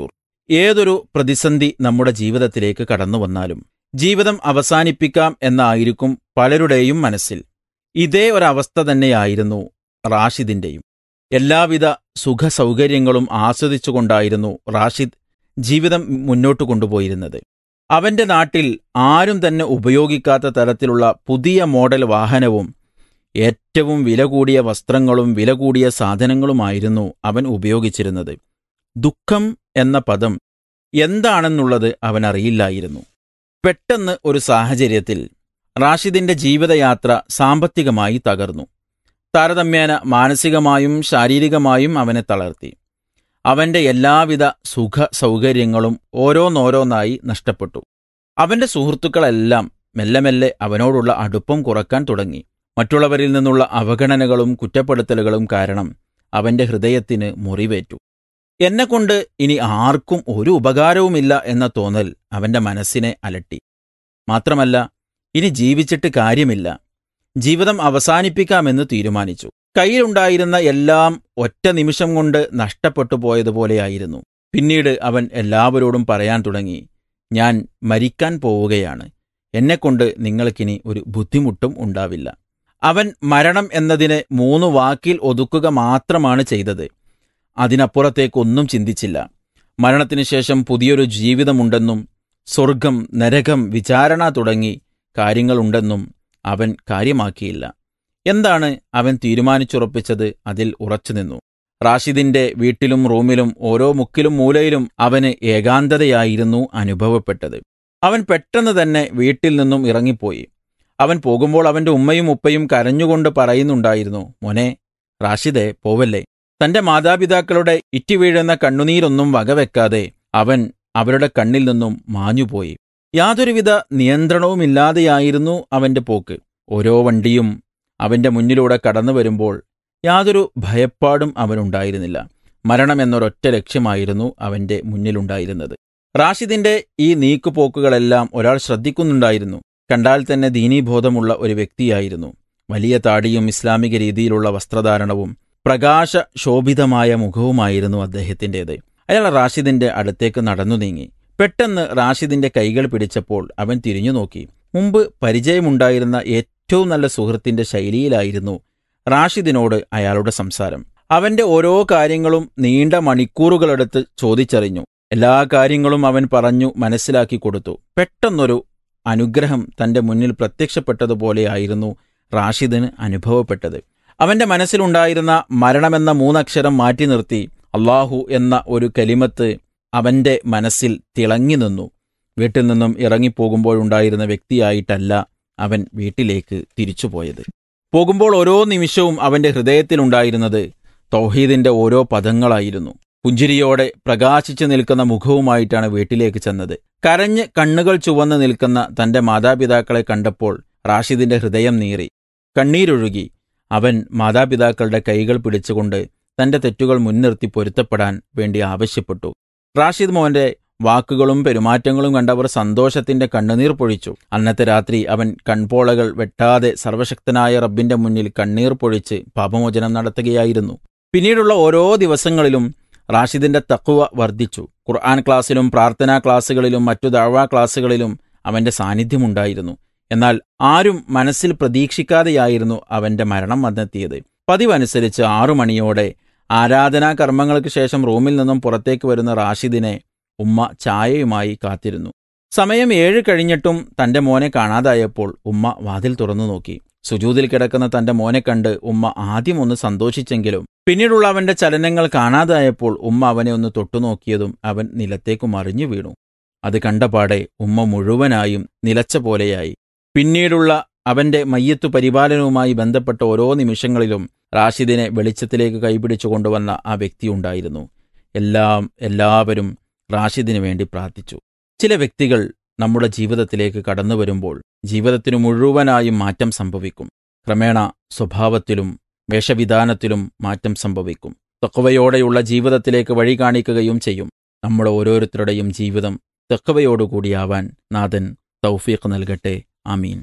ഏതൊരു പ്രതിസന്ധി നമ്മുടെ ജീവിതത്തിലേക്ക് കടന്നു വന്നാലും ജീവിതം അവസാനിപ്പിക്കാം എന്നായിരിക്കും പലരുടെയും മനസ്സിൽ. ഇതേ ഒരവസ്ഥ തന്നെയായിരുന്നു റാഷിദിന്റെയും. എല്ലാവിധ സുഖസൗകര്യങ്ങളും ആസ്വദിച്ചുകൊണ്ടായിരുന്നു റാഷിദ് ജീവിതം മുന്നോട്ട് കൊണ്ടുപോയിരുന്നത്. അവന്റെ നാട്ടിൽ ആരും തന്നെ ഉപയോഗിക്കാത്ത തരത്തിലുള്ള പുതിയ മോഡൽ വാഹനവും ഏറ്റവും വില കൂടിയ വസ്ത്രങ്ങളും വില കൂടിയ സാധനങ്ങളുമായിരുന്നു അവൻ ഉപയോഗിച്ചിരുന്നത്. ദുഃഖം എന്ന പദം എന്താണെന്നുള്ളത് അവനറിയില്ലായിരുന്നു. പെട്ടെന്ന് ഒരു സാഹചര്യത്തിൽ റാഷിദിന്റെ ജീവിതയാത്ര സാമ്പത്തികമായി തകർന്നു. താരതമ്യേന മാനസികമായും ശാരീരികമായും അവനെ തളർത്തി. അവന്റെ എല്ലാവിധ സുഖ സൗകര്യങ്ങളും ഓരോന്നോരോന്നായി നഷ്ടപ്പെട്ടു. അവന്റെ സുഹൃത്തുക്കളെല്ലാം മെല്ലെ മെല്ലെ അവനോടുള്ള അടുപ്പം കുറക്കാൻ തുടങ്ങി. മറ്റുള്ളവരിൽ നിന്നുള്ള അവഗണനകളും കുറ്റപ്പെടുത്തലുകളും കാരണം അവന്റെ ഹൃദയത്തിന് മുറിവേറ്റു. എന്നെക്കൊണ്ട് ഇനി ആർക്കും ഒരു ഉപകാരവുമില്ല എന്ന തോന്നൽ അവന്റെ മനസ്സിനെ അലട്ടി. മാത്രമല്ല, ഇനി ജീവിച്ചിട്ട് കാര്യമില്ല, ജീവിതം അവസാനിപ്പിക്കാമെന്ന് തീരുമാനിച്ചു. കയ്യിലുണ്ടായിരുന്ന എല്ലാം ഒറ്റ നിമിഷം കൊണ്ട് നഷ്ടപ്പെട്ടു പോയതുപോലെയായിരുന്നു. പിന്നീട് അവൻ എല്ലാവരോടും പറയാൻ തുടങ്ങി, ഞാൻ മരിക്കാൻ പോവുകയാണ്, എന്നെക്കൊണ്ട് നിങ്ങൾക്കിനി ഒരു ബുദ്ധിമുട്ടും ഉണ്ടാവില്ല. അവൻ മരണം എന്നതിനെ മൂന്ന് വാക്കിൽ ഒതുക്കുക മാത്രമാണ് ചെയ്തത്. അതിനപ്പുറത്തേക്കൊന്നും ചിന്തിച്ചില്ല. മരണത്തിനു ശേഷം പുതിയൊരു ജീവിതമുണ്ടെന്നും സ്വർഗം, നരകം, വിചാരണ തുടങ്ങി കാര്യങ്ങളുണ്ടെന്നും അവൻ കാര്യമാക്കിയില്ല. എന്താണ് അവൻ തീരുമാനിച്ചുറപ്പിച്ചത്? അതിൽ ഉറച്ചുനിന്നു. റാഷിദിന്റെ വീട്ടിലും റൂമിലും ഓരോ മുക്കിലും മൂലയിലും അവന് ഏകാന്തതയായിരുന്നു അനുഭവപ്പെട്ടത്. അവൻ പെട്ടെന്ന് തന്നെ വീട്ടിൽ നിന്നും ഇറങ്ങിപ്പോയി. അവൻ പോകുമ്പോൾ അവന്റെ ഉമ്മയും ഉപ്പയും കരഞ്ഞുകൊണ്ട് പറയുന്നുണ്ടായിരുന്നു, മോനെ റാഷിദെ, പോവല്ലേ. തന്റെ മാതാപിതാക്കളുടെ ഇറ്റിവീഴുന്ന കണ്ണുനീരൊന്നും വകവെക്കാതെ അവൻ അവരുടെ കണ്ണിൽ നിന്നും മാഞ്ഞുപോയി. യാതൊരുവിധ നിയന്ത്രണവുമില്ലാതെയായിരുന്നു അവന്റെ പോക്ക്. ഓരോ വണ്ടിയും അവന്റെ മുന്നിലൂടെ കടന്നു വരുമ്പോൾ യാതൊരു ഭയപ്പാടും അവനുണ്ടായിരുന്നില്ല. മരണമെന്നൊരൊറ്റ ലക്ഷ്യമായിരുന്നു അവന്റെ മുന്നിലുണ്ടായിരുന്നത്. റാഷിദിന്റെ ഈ നീക്കുപോക്കുകളെല്ലാം ഒരാൾ ശ്രദ്ധിക്കുന്നുണ്ടായിരുന്നു. കണ്ടാൽ തന്നെ ദീനീബോധമുള്ള ഒരു വ്യക്തിയായിരുന്നു. വലിയ താടിയും ഇസ്ലാമിക രീതിയിലുള്ള വസ്ത്രധാരണവും പ്രകാശശോഭിതമായ മുഖവുമായിരുന്നു അദ്ദേഹത്തിൻ്റേത്. അയാൾ റാഷിദിന്റെ അടുത്തേക്ക് നടന്നു നീങ്ങി. പെട്ടെന്ന് റാഷിദിന്റെ കൈകൾ പിടിച്ചപ്പോൾ അവൻ തിരിഞ്ഞു നോക്കി. മുമ്പ് പരിചയമുണ്ടായിരുന്ന ഏറ്റവും നല്ല സുഹൃത്തിന്റെ ശൈലിയിലായിരുന്നു റാഷിദിനോട് അയാളുടെ സംസാരം. അവന്റെ ഓരോ കാര്യങ്ങളും നീണ്ട മണിക്കൂറുകളെടുത്ത് ചോദിച്ചറിഞ്ഞു. എല്ലാ കാര്യങ്ങളും അവൻ പറഞ്ഞു മനസ്സിലാക്കി കൊടുത്തു. പെട്ടെന്നൊരു അനുഗ്രഹം തന്റെ മുന്നിൽ പ്രത്യക്ഷപ്പെട്ടതുപോലെയായിരുന്നു റാഷിദിന് അനുഭവപ്പെട്ടത്. അവന്റെ മനസ്സിലുണ്ടായിരുന്ന മരണമെന്ന മൂന്നക്ഷരം മാറ്റി നിർത്തി അള്ളാഹു എന്ന ഒരു കലിമത്ത് അവന്റെ മനസ്സിൽ തിളങ്ങി നിന്നു. വീട്ടിൽ നിന്നും ഇറങ്ങിപ്പോകുമ്പോഴുണ്ടായിരുന്ന വ്യക്തിയായിട്ടല്ല അവൻ വീട്ടിലേക്ക് തിരിച്ചുപോയത്. പോകുമ്പോൾ ഓരോ നിമിഷവും അവന്റെ ഹൃദയത്തിലുണ്ടായിരുന്നത് തൗഹീദിന്റെ ഓരോ പദങ്ങളായിരുന്നു. പുഞ്ചിരിയോടെ പ്രകാശിച്ചു നിൽക്കുന്ന മുഖവുമായിട്ടാണ് വീട്ടിലേക്ക് ചെന്നത്. കരഞ്ഞ് കണ്ണുകൾ ചുവന്ന് നിൽക്കുന്ന തന്റെ മാതാപിതാക്കളെ കണ്ടപ്പോൾ റാഷിദിന്റെ ഹൃദയം നീറി, കണ്ണീരൊഴുകി. അവൻ മാതാപിതാക്കളുടെ കൈകൾ പിടിച്ചുകൊണ്ട് തന്റെ തെറ്റുകൾ മുൻനിർത്തി പൊരുത്തപ്പെടാൻ വേണ്ടി ആവശ്യപ്പെട്ടു. റാഷിദ് മോന്റെ വാക്കുകളും പെരുമാറ്റങ്ങളും കണ്ടവർ സന്തോഷത്തിന്റെ കണ്ണുനീർ പൊഴിച്ചു. അന്നത്തെ രാത്രി അവൻ കൺപോളകൾ വെട്ടാതെ സർവശക്തനായ റബ്ബിന്റെ മുന്നിൽ കണ്ണീർ പൊഴിച്ച് പാപമോചനം നടത്തുകയായിരുന്നു. പിന്നീടുള്ള ഓരോ ദിവസങ്ങളിലും റാഷിദിന്റെ തഖ്വ വർദ്ധിച്ചു. ഖുർആൻ ക്ലാസ്സിലും പ്രാർത്ഥനാ ക്ലാസ്സുകളിലും മറ്റു ദഅ്വാ ക്ലാസ്സുകളിലും അവന്റെ സാന്നിധ്യമുണ്ടായിരുന്നു. എന്നാൽ ആരും മനസ്സിൽ പ്രതീക്ഷിക്കാതെയായിരുന്നു അവന്റെ മരണം വന്നെത്തിയത്. പതിവനുസരിച്ച് ആറു മണിയോടെ ആരാധനാ കർമ്മങ്ങൾക്ക് ശേഷം റൂമിൽ നിന്നും പുറത്തേക്ക് വരുന്ന റാഷിദിനെ ഉമ്മ ചായയുമായി കാത്തിരുന്നു. സമയം ഏഴ് കഴിഞ്ഞിട്ടും തന്റെ മോനെ കാണാതായപ്പോൾ ഉമ്മ വാതിൽ തുറന്നു നോക്കി. സുജൂദിൽ കിടക്കുന്ന തന്റെ മോനെ കണ്ട് ഉമ്മ ആദ്യം ഒന്ന് സന്തോഷിച്ചെങ്കിലും പിന്നീടുള്ള അവന്റെ ചലനങ്ങൾ കാണാതായപ്പോൾ ഉമ്മ അവനെ ഒന്ന് തൊട്ടുനോക്കിയതും അവൻ നിലത്തേക്ക് മറിഞ്ഞു വീണു. അത് കണ്ടപാടെ ഉമ്മ മുഴുവനായും നിലച്ച പോലെയായി. പിന്നീടുള്ള അവന്റെ മയ്യത്തു പരിപാലനവുമായി ബന്ധപ്പെട്ട ഓരോ നിമിഷങ്ങളിലും റാഷിദിനെ വെളിച്ചത്തിലേക്ക് കൈപിടിച്ചു കൊണ്ടുവന്ന ആ വ്യക്തിയുണ്ടായിരുന്നു. എല്ലാം എല്ലാവരും റാഷിദിനു വേണ്ടി പ്രാർത്ഥിച്ചു. ചില വ്യക്തികൾ നമ്മുടെ ജീവിതത്തിലേക്ക് കടന്നു വരുമ്പോൾ ജീവിതത്തിനു മുഴുവനായും മാറ്റം സംഭവിക്കും. ക്രമേണ സ്വഭാവത്തിലും വേഷവിധാനത്തിലും മാറ്റം സംഭവിക്കും. തഖ്വയോടെയുള്ള ജീവിതത്തിലേക്ക് വഴി കാണിക്കുകയും ചെയ്യും. നമ്മുടെ ഓരോരുത്തരുടെയും ജീവിതം തഖ്വയോടുകൂടിയാവാൻ നാഥൻ തൗഫീഖ് നൽകട്ടെ. ആമീൻ.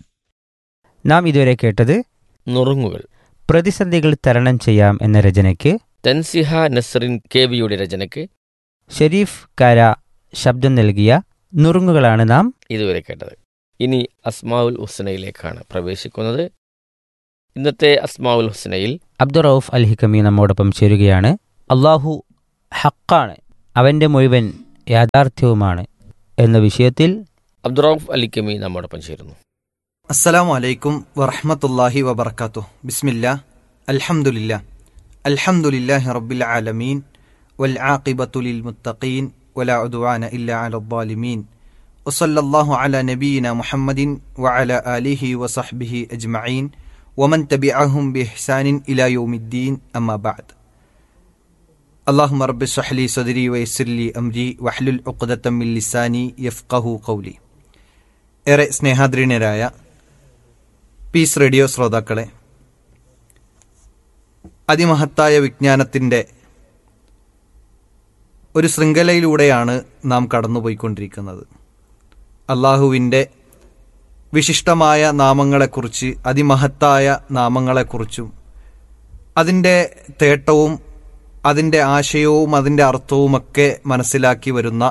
നാം ഇതുവരെ കേട്ടത് നുറുങ്ങുകൾ, പ്രതിസന്ധികൾ തരണം ചെയ്യാം എന്ന രചനയ്ക്ക് തൻസിഹ നസ്റിൻ കെ വിയുടെ രചനയ്ക്ക് ഷെരീഫ് കാര ശബ്ദം നൽകിയ നുറുങ്ങുകളാണ് നാം ഇതുവരെ കേട്ടത്. ഇനി അസ്മാഉൽ ഹുസ്നയിലേക്കാണ് പ്രവേശിക്കുന്നത്. ഇന്നത്തെ അസ്മാഉൽ ഹുസ്നയിൽ അബ്ദുറൌഫ് അൽ ഹിക്കമി നമ്മോടൊപ്പം ചേരുകയാണ്. അള്ളാഹു ഹക്കാണ്, അവൻ്റെ മുഴുവൻ യാഥാർത്ഥ്യവുമാണ് എന്ന വിഷയത്തിൽ അബ്ദുറൌഫ് അലിക്കമി നമ്മോടൊപ്പം ചേരുന്നു. അസ്സലാമു അലൈക്കും വറഹ്മത്തുള്ളാഹി വബറകാതുഹു. ബിസ്മില്ലാ അൽഹംദുലില്ലാ അൽഹംദുലില്ലാഹി റബ്ബിൽ ആലമീൻ വൽ ആഖിബത്തു ലിൽ മുത്തഖീൻ വലാ ഉദ്വാന ഇല്ലാ അലൽ ളാലിമീൻ വസല്ലല്ലാഹു അലാ നബിയിനാ മുഹമ്മദിൻ വഅലാ ആലിഹി വസഹ്ബിഹി അജ്മഈൻ വമൻ തബിഅഹും ബിഇഹ്സാനിൻ ഇലാ യൗമിദ്ദീൻ അമ്മാ ബഅദ്. അല്ലാഹുമ്മ റബ്ബി ഇശ്റഹ് ലി സദ്രി വയസ്സിർ ലി അംരി വഹ്ലുൽ ഉഖ്ദതം മിൻ ലിസാനി യഫ്ഖഹു ഖൗലി. ഏറെ സ്നേഹാദരണീയരായ പീസ് റേഡിയോ ശ്രോതാക്കളെ, അതിമഹത്തായ വിജ്ഞാനത്തിൻ്റെ ഒരു ശൃംഖലയിലൂടെയാണ് നാം കടന്നുപോയിക്കൊണ്ടിരിക്കുന്നത്. അള്ളാഹുവിൻ്റെ വിശിഷ്ടമായ നാമങ്ങളെക്കുറിച്ച്, അതിമഹത്തായ നാമങ്ങളെക്കുറിച്ചും അതിൻ്റെ തേട്ടവും അതിൻ്റെ ആശയവും അതിൻ്റെ അർത്ഥവുമൊക്കെ മനസ്സിലാക്കി വരുന്ന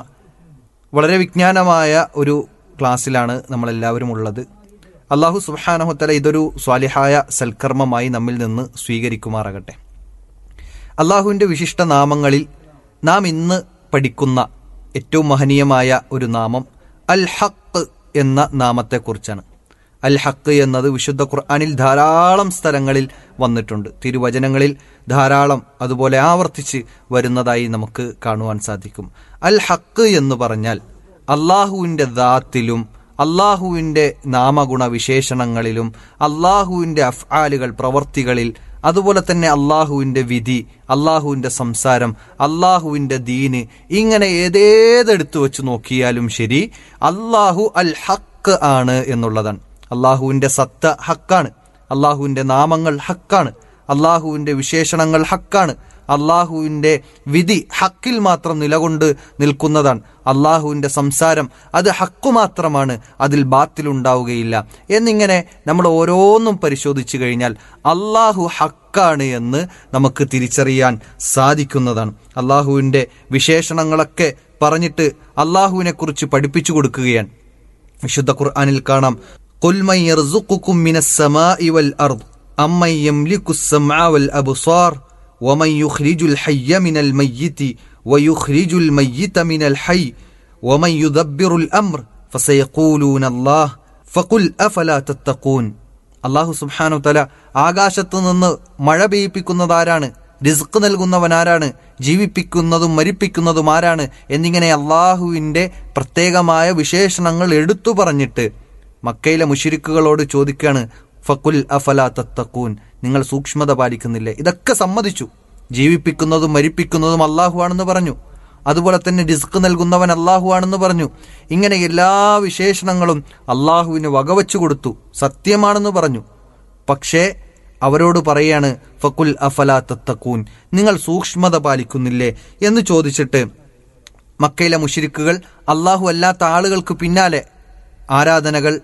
വളരെ വിജ്ഞാനമായ ഒരു ക്ലാസ്സിലാണ് നമ്മളെല്ലാവരും ഉള്ളത്. അള്ളാഹു സുബ്ഹാനഹു തആല ഇതൊരു സ്വാലിഹായ സൽക്കർമ്മമായി നമ്മിൽ നിന്ന് സ്വീകരിക്കുമാറാകട്ടെ. അള്ളാഹുവിൻ്റെ വിശിഷ്ട നാമങ്ങളിൽ നാം ഇന്ന് പഠിക്കുന്ന ഏറ്റവും മഹനീയമായ ഒരു നാമം അൽ ഹഖ് എന്ന നാമത്തെക്കുറിച്ചാണ്. അൽ ഹഖ് എന്നത് വിശുദ്ധ ഖുർആനിൽ ധാരാളം സ്ഥലങ്ങളിൽ വന്നിട്ടുണ്ട്. തിരുവചനങ്ങളിൽ ധാരാളം അതുപോലെ ആവർത്തിച്ച് വരുന്നതായി നമുക്ക് കാണുവാൻ സാധിക്കും. അൽ ഹഖ് എന്ന് പറഞ്ഞാൽ അള്ളാഹുവിൻ്റെ ദാത്തിലും അള്ളാഹുവിൻ്റെ നാമഗുണ വിശേഷണങ്ങളിലും അള്ളാഹുവിൻ്റെ അഫ്ആലുകൾ പ്രവർത്തികളിൽ, അതുപോലെ തന്നെ അള്ളാഹുവിൻ്റെ വിധി, അള്ളാഹുവിൻ്റെ സംസാരം, അള്ളാഹുവിൻ്റെ ദീന്, ഇങ്ങനെ ഏതേതെടുത്തു വെച്ച് നോക്കിയാലും ശരി അള്ളാഹു അൽ ഹഖ് ആണ് എന്നുള്ളതാണ്. അള്ളാഹുവിൻ്റെ സത്ത ഹക്കാണ്, അള്ളാഹുവിൻ്റെ നാമങ്ങൾ ഹക്കാണ്, അള്ളാഹുവിൻ്റെ വിശേഷണങ്ങൾ ഹക്കാണ്, അള്ളാഹുവിൻ്റെ വിധി ഹക്കിൽ മാത്രം നിലകൊണ്ട് നിൽക്കുന്നതാണ്. അള്ളാഹുവിൻ്റെ സംസാരം അത് ഹക്കു മാത്രമാണ്, അതിൽ ബാത്തിലുണ്ടാവുകയില്ല. എന്നിങ്ങനെ നമ്മൾ ഓരോന്നും പരിശോധിച്ചു കഴിഞ്ഞാൽ അള്ളാഹു ഹക്കാണ് എന്ന് നമുക്ക് തിരിച്ചറിയാൻ സാധിക്കുന്നതാണ്. അള്ളാഹുവിൻ്റെ വിശേഷണങ്ങളൊക്കെ പറഞ്ഞിട്ട് അള്ളാഹുവിനെ കുറിച്ച് പഠിപ്പിച്ചു കൊടുക്കുകയാണ്. വിശുദ്ധ ഖുർആനിൽ കാണാം, ഖുൽ മൻ യർസുഖുകും മിനസ് സമാഇ വൽ അർദ് അമ്മൻ യംലികുസ് സമഅ വൽ അബ്സാർ വമൻ യുഖ്രിജുൽ ഹയ്യ മിനൽ മയ്യിതി വയുഖ്രിജുൽ മയ്യിത മിനൽ ഹയ്യ് വമൻ യുദബ്ബിറുൽ അംർ ഫസയഖൂലൂന അല്ലാഹ് ഫഖുൽ അഫലാ തത്തഖൂൻ. അല്ലാഹു സുബ്ഹാനഹു വ തആല ആകാശത്തു നിന്ന് മഴ പെയ്യിപ്പിക്കുന്നതാരാണ്, റിസ്ക് നൽകുന്നവനാരാണ്, ജീവിപ്പിക്കുന്നതും മരിപ്പിക്കുന്നതും ആരാണ് എന്നിങ്ങനെ അള്ളാഹുവിൻ്റെ പ്രത്യേകമായ വിശേഷണങ്ങൾ എടുത്തു പറഞ്ഞിട്ട് മക്കയിലെ മുശ്രിക്കുകളോട് ചോദിക്കുകയാണ്, ഫഖുൽ അഫലാ തത്തഖൂൻ, നിങ്ങൾ സൂക്ഷ്മത പാലിക്കുന്നില്ലേ? ഇതൊക്കെ സമ്മതിച്ചു. ജീവിപ്പിക്കുന്നതും മരിപ്പിക്കുന്നതും അള്ളാഹു ആണെന്ന് പറഞ്ഞു, അതുപോലെ തന്നെ റിസ്ക് നൽകുന്നവൻ അള്ളാഹു ആണെന്ന് പറഞ്ഞു. ഇങ്ങനെ എല്ലാ വിശേഷണങ്ങളും അള്ളാഹുവിന് വകവച്ചു കൊടുത്തു, സത്യമാണെന്ന് പറഞ്ഞു. പക്ഷേ അവരോട് പറയാണ്, ഫഖുൽ അഫലാ തത്തഖൂൻ, നിങ്ങൾ സൂക്ഷ്മത പാലിക്കുന്നില്ലേ എന്ന് ചോദിച്ചിട്ട് മക്കയിലെ മുശ്രിക്കുകൾ അള്ളാഹു അല്ലാത്ത ആളുകൾക്ക് പിന്നാലെ ആരാധനകൾ,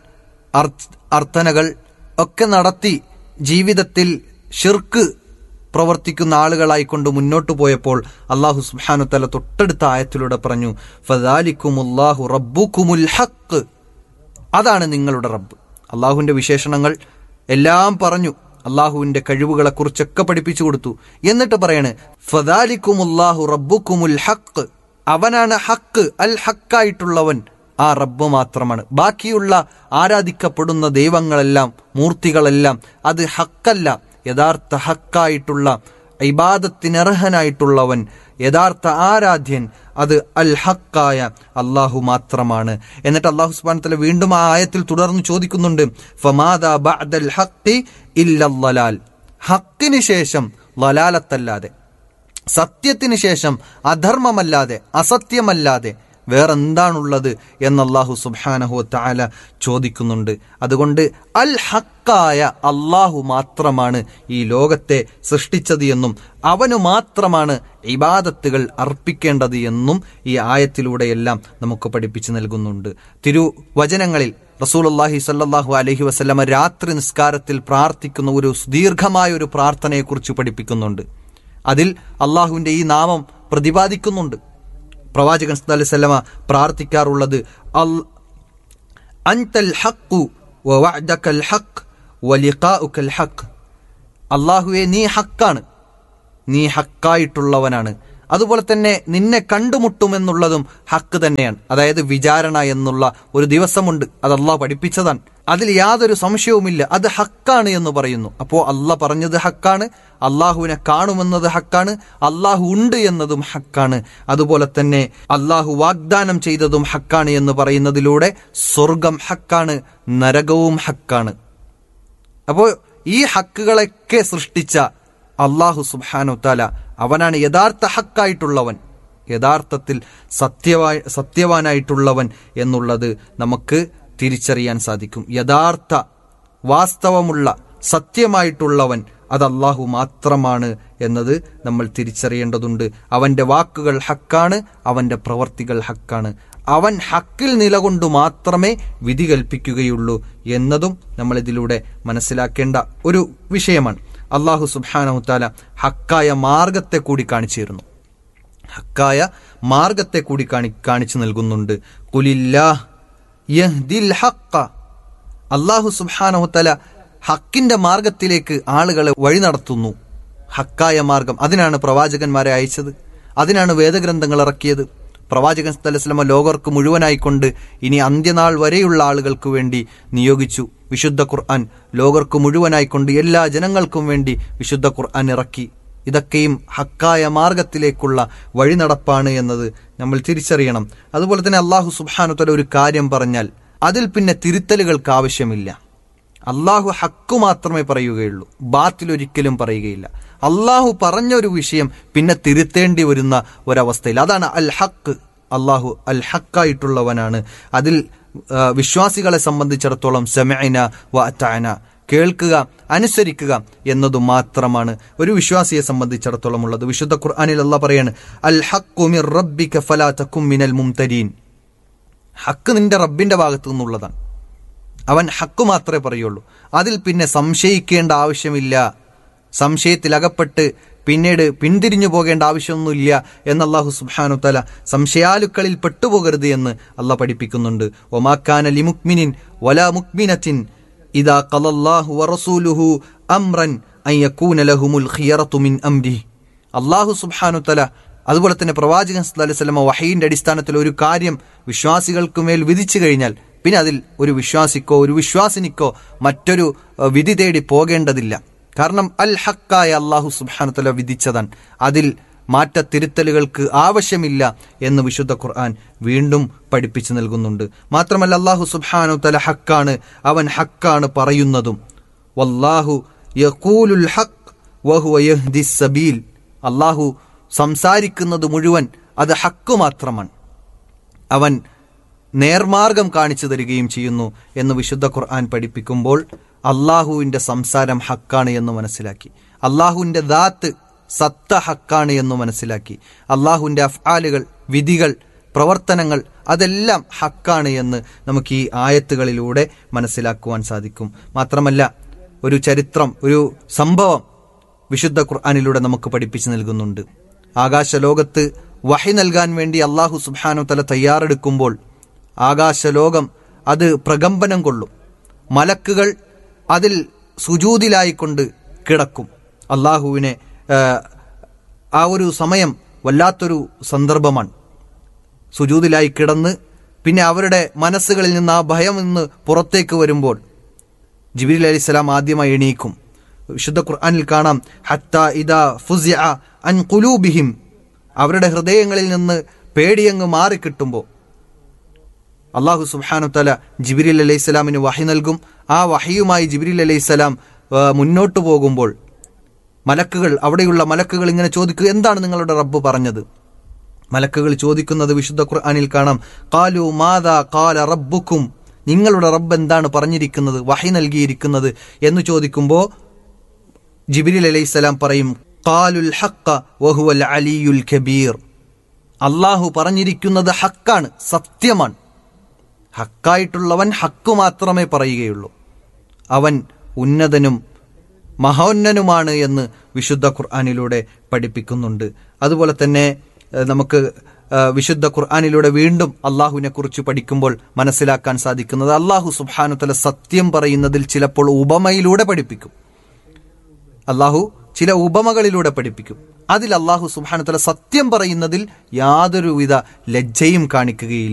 അർത്ഥനകൾ ഒക്കെ നടത്തി ജീവിതത്തിൽ ഷിർക്ക് പ്രവർത്തിക്കുന്ന ആളുകളായിക്കൊണ്ട് മുന്നോട്ട് പോയപ്പോൾ അള്ളാഹു സുബ്ഹാനഹു വ തആല തൊട്ടടുത്ത ആയത്തിലൂടെ പറഞ്ഞു, ഫദാലികുമുല്ലാഹു റബ്ബുകുമുൽ ഹഖ്, അതാണ് നിങ്ങളുടെ റബ്ബ്. അള്ളാഹുവിൻ്റെ വിശേഷണങ്ങൾ എല്ലാം പറഞ്ഞു, അള്ളാഹുവിൻ്റെ കഴിവുകളെ കുറിച്ചൊക്കെ പഠിപ്പിച്ചു കൊടുത്തു. എന്നിട്ട് പറയാണ്, ഫദാലികുമുല്ലാഹു റബ്ബുകുമുൽ ഹഖ്, അവനാണ് ഹക്ക്, അൽ ഹക്കായിട്ടുള്ളവൻ ആ റബ്ബ് മാത്രമാണ്. ബാക്കിയുള്ള ആരാധിക്കപ്പെടുന്ന ദൈവങ്ങളെല്ലാം, മൂർത്തികളെല്ലാം അത് ഹക്കല്ല. യഥാർത്ഥ ഹക്കായിട്ടുള്ള ഇബാദത്തിനർഹനായിട്ടുള്ളവൻ, യഥാർത്ഥ ആരാധ്യൻ അത് അൽ ഹക്കായ അള്ളാഹു മാത്രമാണ്. എന്നിട്ട് അള്ളാഹു സുബ്ഹാനഹു വ തആല വീണ്ടും ആ ആയത്തിൽ തുടർന്ന് ചോദിക്കുന്നുണ്ട്, ഫമാദാ ബഅദൽ ഹഖ് ഇല്ലൽ ളലാൽ, ഹക്കിന് ശേഷം ലലാലത്തല്ലാതെ, സത്യത്തിന് ശേഷം അധർമ്മമല്ലാതെ, അസത്യമല്ലാതെ വേറെന്താണുള്ളത് എന്ന് അല്ലാഹു സുബ്ഹാനഹു വ തആല ചോദിക്കുന്നുണ്ട്. അതുകൊണ്ട് അൽ ഹക്കായ അള്ളാഹു മാത്രമാണ് ഈ ലോകത്തെ സൃഷ്ടിച്ചത് എന്നും അവനു മാത്രമാണ് ഇബാദത്തുകൾ അർപ്പിക്കേണ്ടത് എന്നും ഈ ആയത്തിലൂടെയെല്ലാം നമുക്ക് പഠിപ്പിച്ചു നൽകുന്നുണ്ട്. തിരുവചനങ്ങളിൽ റസൂലുള്ളാഹി സ്വല്ലല്ലാഹു അലൈഹി വസല്ലമ രാത്രി നിസ്കാരത്തിൽ പ്രാർത്ഥിക്കുന്ന ഒരു ദീർഘമായ ഒരു പ്രാർത്ഥനയെക്കുറിച്ച് പഠിപ്പിക്കുന്നുണ്ട്. അതിൽ അള്ളാഹുവിൻ്റെ ഈ നാമം പ്രതിപാദിക്കുന്നുണ്ട്. പ്രവാചകൻ സല്ലല്ലാഹു അലൈഹി വസല്ലമ പ്രാർത്ഥിക്കാറുള്ളത് അൽ അൻതൽ ഹഖ് വവഅദകൽ ഹഖ് വലിഖാഉകൽ ഹഖ്. അല്ലാഹുവേ, നീ ഹക്കാണ്, നീ ഹക്കായിട്ടുള്ളവനാണ്, അതുപോലെ തന്നെ നിന്നെ കണ്ടുമുട്ടുമെന്നുള്ളതും ഹക്ക് തന്നെയാണ്. അതായത് വിചാരണ എന്നുള്ള ഒരു ദിവസമുണ്ട്, അത് അള്ളാഹ് പഠിപ്പിച്ചതാണ്, അതിൽ യാതൊരു സംശയവുമില്ല, അത് ഹക്കാണ് എന്ന് പറയുന്നു. അപ്പോൾ അള്ളാഹ് പറഞ്ഞത് ഹക്കാണ്, അള്ളാഹുവിനെ കാണുമെന്നത് ഹക്കാണ്, അള്ളാഹു ഉണ്ട് എന്നതും ഹക്കാണ്. അതുപോലെ തന്നെ അള്ളാഹു വാഗ്ദാനം ചെയ്തതും ഹക്കാണ് എന്ന് പറയുന്നതിലൂടെ സ്വർഗം ഹക്കാണ്, നരകവും ഹക്കാണ്. അപ്പോൾ ഈ ഹക്കുകളൊക്കെ സൃഷ്ടിച്ച അള്ളാഹു സുബ്ഹാനഹു വതആല അവനാണ് യഥാർത്ഥ ഹക്കായിട്ടുള്ളവൻ, യഥാർത്ഥത്തിൽ സത്യവാ സത്യവാനായിട്ടുള്ളവൻ എന്നുള്ളത് നമുക്ക് തിരിച്ചറിയാൻ സാധിക്കും. യഥാർത്ഥ വാസ്തവമുള്ള സത്യമായിട്ടുള്ളവൻ അത് അള്ളാഹു മാത്രമാണ് എന്നത് നമ്മൾ തിരിച്ചറിയേണ്ടതുണ്ട്. അവന്റെ വാക്കുകൾ ഹക്കാണ്, അവന്റെ പ്രവർത്തികൾ ഹക്കാണ്. അവൻ ഹക്കിൽ നിലകൊണ്ടു മാത്രമേ വിധി കൽപ്പിക്കുകയുള്ളൂ എന്നതും നമ്മൾ ഇതിലൂടെ മനസ്സിലാക്കേണ്ട ഒരു വിഷയമാണ്. അള്ളാഹു സുബ്ഹാനഹു തആല ഹക്കായ മാർഗത്തെ കൂടി കാണിച്ചു തരുന്നു, ഹക്കായ മാർഗത്തെ കൂടി കാണി കാണിച്ചു നൽകുന്നുണ്ട്. ഖുലില്ലാഹ് യഹ്ദിൽ ഹഖ്ഖ. അള്ളാഹു സുബ്ഹാനഹു തആല ഹക്കിന്റെ മാർഗത്തിലേക്ക് ആളുകളെ വഴി നടത്തുന്നു. ഹക്കായ മാർഗം, അതിനാണ് പ്രവാചകന്മാരെ അയച്ചത്, അതിനാണ് വേദഗ്രന്ഥങ്ങൾ ഇറക്കിയത്. പ്രവാചകൻ സല്ലല്ലാഹു അലൈഹി വസല്ലം ലോകർക്ക് മുഴുവനായിക്കൊണ്ട് ഇനി അന്ത്യനാൾ വരെയുള്ള ആളുകൾക്ക് വേണ്ടി നിയോഗിച്ചു. വിശുദ്ധ ഖുർആൻ ലോകർക്ക് മുഴുവനായിക്കൊണ്ട് എല്ലാ ജനങ്ങൾക്കും വേണ്ടി വിശുദ്ധ ഖുർആൻ ഇറക്കി. ഇതൊക്കെയും ഹക്കായ മാർഗത്തിലേക്കുള്ള വഴിനടപ്പാണ് എന്നത് നമ്മൾ തിരിച്ചറിയണം. അതുപോലെ തന്നെ അള്ളാഹു സുബ്ഹാനഹു വതആല ഒരു കാര്യം പറഞ്ഞാൽ അതിൽ പിന്നെ തിരുത്തലുകൾക്ക് ആവശ്യമില്ല. അള്ളാഹു ഹക്കു മാത്രമേ പറയുകയുള്ളൂ, ബാത്തിൽ ഒരിക്കലും പറയുകയില്ല. അള്ളാഹു പറഞ്ഞൊരു വിഷയം പിന്നെ തിരുത്തേണ്ടി വരുന്ന ഒരവസ്ഥയിൽ, അതാണ് അൽ ഹക്ക്. അള്ളാഹു അൽ ഹക്കായിട്ടുള്ളവനാണ്. അതിൽ വിശ്വാസികളെ സംബന്ധിച്ചിടത്തോളം സമഅന വ അതഅന, കേൾക്കുക അനുസരിക്കുക എന്നതു മാത്രമാണ് ഒരു വിശ്വാസിയെ സംബന്ധിച്ചിടത്തോളം ഉള്ളത്. വിശുദ്ധ ഖുർആനിൽ അല്ലാഹ് പറയാണ്, അൽ ഹഖ്ഖു മിർ റബ്ബിക ഫലാ തകും മിനൽ മുംതരീൻ. ഹക്ക് നിന്റെ റബ്ബിന്റെ ഭാഗത്തു നിന്നുള്ളതാണ്, അവൻ ഹക്ക് മാത്രമേ പറയുള്ളൂ. അതിൽ പിന്നെ സംശയിക്കേണ്ട ആവശ്യമില്ല, സംശയത്തിലകപ്പെട്ട് പിന്നീട് പിന്തിരിഞ്ഞു പോകേണ്ട ആവശ്യമൊന്നുമില്ല എന്ന് അല്ലാഹു സുബ്ഹാനഹു തആല സംശയാലുക്കളിൽ പെട്ടുപോകരുത് എന്ന് അല്ലാഹ് പഠിപ്പിക്കുന്നുണ്ട്. വമാ കാന ലിമുക്മിനിൻ വലാ മുക്മിനത്തിൻ ഇദാ ഖലല്ലാഹു വറസൂലുഹു അംറൻ അൻ യകൂന ലഹുമുൽ ഖിയറതു മിൻ അംരിഹി. അല്ലാഹു സുബ്ഹാനഹു തആല അതുപോലെ തന്നെ പ്രവാചകൻ സല്ലല്ലാഹു അലൈഹി വസല്ലം വഹയിന്റെ അടിസ്ഥാനത്തിൽ ഒരു കാര്യം വിശ്വാസികൾക്ക് മേൽ വിധിച്ചു കഴിഞ്ഞാൽ പിന്നെ അതിൽ ഒരു വിശ്വാസിക്കോ ഒരു വിശ്വാസിനിക്കോ മറ്റൊരു വിധി തേടി പോകേണ്ടതില്ല. കാരണം അൽ ഹക്കായ അല്ലാഹു സുബ്ഹാനഹു തആല വിധിച്ചതാണ്, അതിൽ മാറ്റത്തിരുത്തലുകൾക്ക് ആവശ്യമില്ല എന്ന് വിശുദ്ധ ഖുർആൻ വീണ്ടും പഠിപ്പിച്ചു നൽകുന്നുണ്ട്. മാത്രമല്ല അല്ലാഹു സുബ്ഹാനഹു തആല ഹക്കാണ്, അവൻ ഹക്കാണ് പറയുന്നതും. വല്ലാഹു യഖൂലുൽ ഹഖ് വഹുവ യഹ്ദിസ് സബീൽ. അല്ലാഹു സംസാരിക്കുന്നത് മുഴുവൻ അത് ഹക്ക് മാത്രമാണ്, അവൻ നേർമാർഗം കാണിച്ചു തരികയും ചെയ്യുന്നു എന്ന് വിശുദ്ധ ഖുർആൻ പഠിപ്പിക്കുമ്പോൾ അള്ളാഹുവിന്റെ സംസാരം ഹക്കാണ് എന്ന് മനസ്സിലാക്കി, അള്ളാഹുവിന്റെ ദാത്ത് സത്ത ഹക്കാണ് എന്ന് മനസ്സിലാക്കി, അള്ളാഹുവിന്റെ അഫ്ആലുകൾ വിധികൾ പ്രവർത്തനങ്ങൾ അതെല്ലാം ഹക്കാണ് എന്ന് നമുക്ക് ഈ ആയത്തുകളിലൂടെ മനസ്സിലാക്കുവാൻ സാധിക്കും. മാത്രമല്ല ഒരു ചരിത്രം, ഒരു സംഭവം വിശുദ്ധ ഖുർആനിലൂടെ നമുക്ക് പഠിപ്പിച്ചു നൽകുന്നുണ്ട്. ആകാശലോകത്ത് വഹി നൽകാൻ വേണ്ടി അള്ളാഹു സുബ്ഹാനഹു തആല തയ്യാറെടുക്കുമ്പോൾ ആകാശലോകം അത് പ്രകമ്പനം കൊള്ളും, മലക്കുകൾ അതിൽ സുജൂദിലായിക്കൊണ്ട് കിടക്കും. അള്ളാഹുവിനെ ആ ഒരു സമയം വല്ലാത്തൊരു സന്ദർഭമാണ്. സുജൂദിലായി കിടന്ന് പിന്നെ അവരുടെ മനസ്സുകളിൽ നിന്ന് ആ ഭയം നിന്ന് പുറത്തേക്ക് വരുമ്പോൾ ജിബ്രീൽ അലൈഹിസ്സലാം ആദ്യമായി എണീക്കും. വിശുദ്ധ ഖുർആനിൽ കാണാം, ഹത്താ ഇദാ ഫുസിഅ അൻ ഖുലൂബിഹിം, അവരുടെ ഹൃദയങ്ങളിൽ നിന്ന് പേടിയങ്ങ് മാറിക്കിട്ടുമ്പോൾ അള്ളാഹു സുബ്ഹാനഹു തആല ജിബ്രീൽ അലൈഹിസ്സലാമിന് വഹി നൽകും. ആ വഹിയുമായി ജിബ്രീൽ അലൈഹിസ്സലാം മുന്നോട്ട് പോകുമ്പോൾ മലക്കുകൾ, അവിടെയുള്ള മലക്കുകൾ ഇങ്ങനെ ചോദിക്കുക, എന്താണ് നിങ്ങളുടെ റബ്ബ് പറഞ്ഞത്? മലക്കുകൾ ചോദിക്കുന്നത് വിശുദ്ധ ഖുർആനിൽ കാണാം, ഖാലു മാദാ ഖാല റബ്ബുക്കും, നിങ്ങളുടെ റബ്ബ് എന്താണ് പറഞ്ഞിരിക്കുന്നത്, വഹി നൽകിയിരിക്കുന്നത് എന്ന് ചോദിക്കുമ്പോൾ ജിബ്രീൽ അലൈഹിസ്സലാം പറയും, ഖാലുൽ ഹഖ്ഖ വഹുവൽ അലിയുൽ കബീർ. അള്ളാഹു പറഞ്ഞിരിക്കുന്നത് ഹക്കാണ്, സത്യമാണ്. ഹക്കായിട്ടുള്ളവൻ ഹക്കു മാത്രമേ പറയുകയുള്ളൂ, അവൻ ഉന്നതനും മഹോന്നനുമാണ് എന്ന് വിശുദ്ധ ഖുർആനിലൂടെ പഠിപ്പിക്കുന്നുണ്ട്. അതുപോലെ തന്നെ നമുക്ക് വിശുദ്ധ ഖുർആനിലൂടെ വീണ്ടും അള്ളാഹുവിനെ കുറിച്ച് പഠിക്കുമ്പോൾ മനസ്സിലാക്കാൻ സാധിക്കുന്നത്, അള്ളാഹു സുബ്ഹാനഹു വ തആല സത്യം പറയുന്നതിൽ ചിലപ്പോൾ ഉപമയിലൂടെ പഠിപ്പിക്കും. അള്ളാഹു ചില ഉപമകളിലൂടെ പഠിപ്പിക്കും. അതിൽ അള്ളാഹു സുബ്ഹാനഹു വ തആല സത്യം പറയുന്നതിൽ യാതൊരുവിധ ലജ്ജയും കാണിക്കുകയില്ല.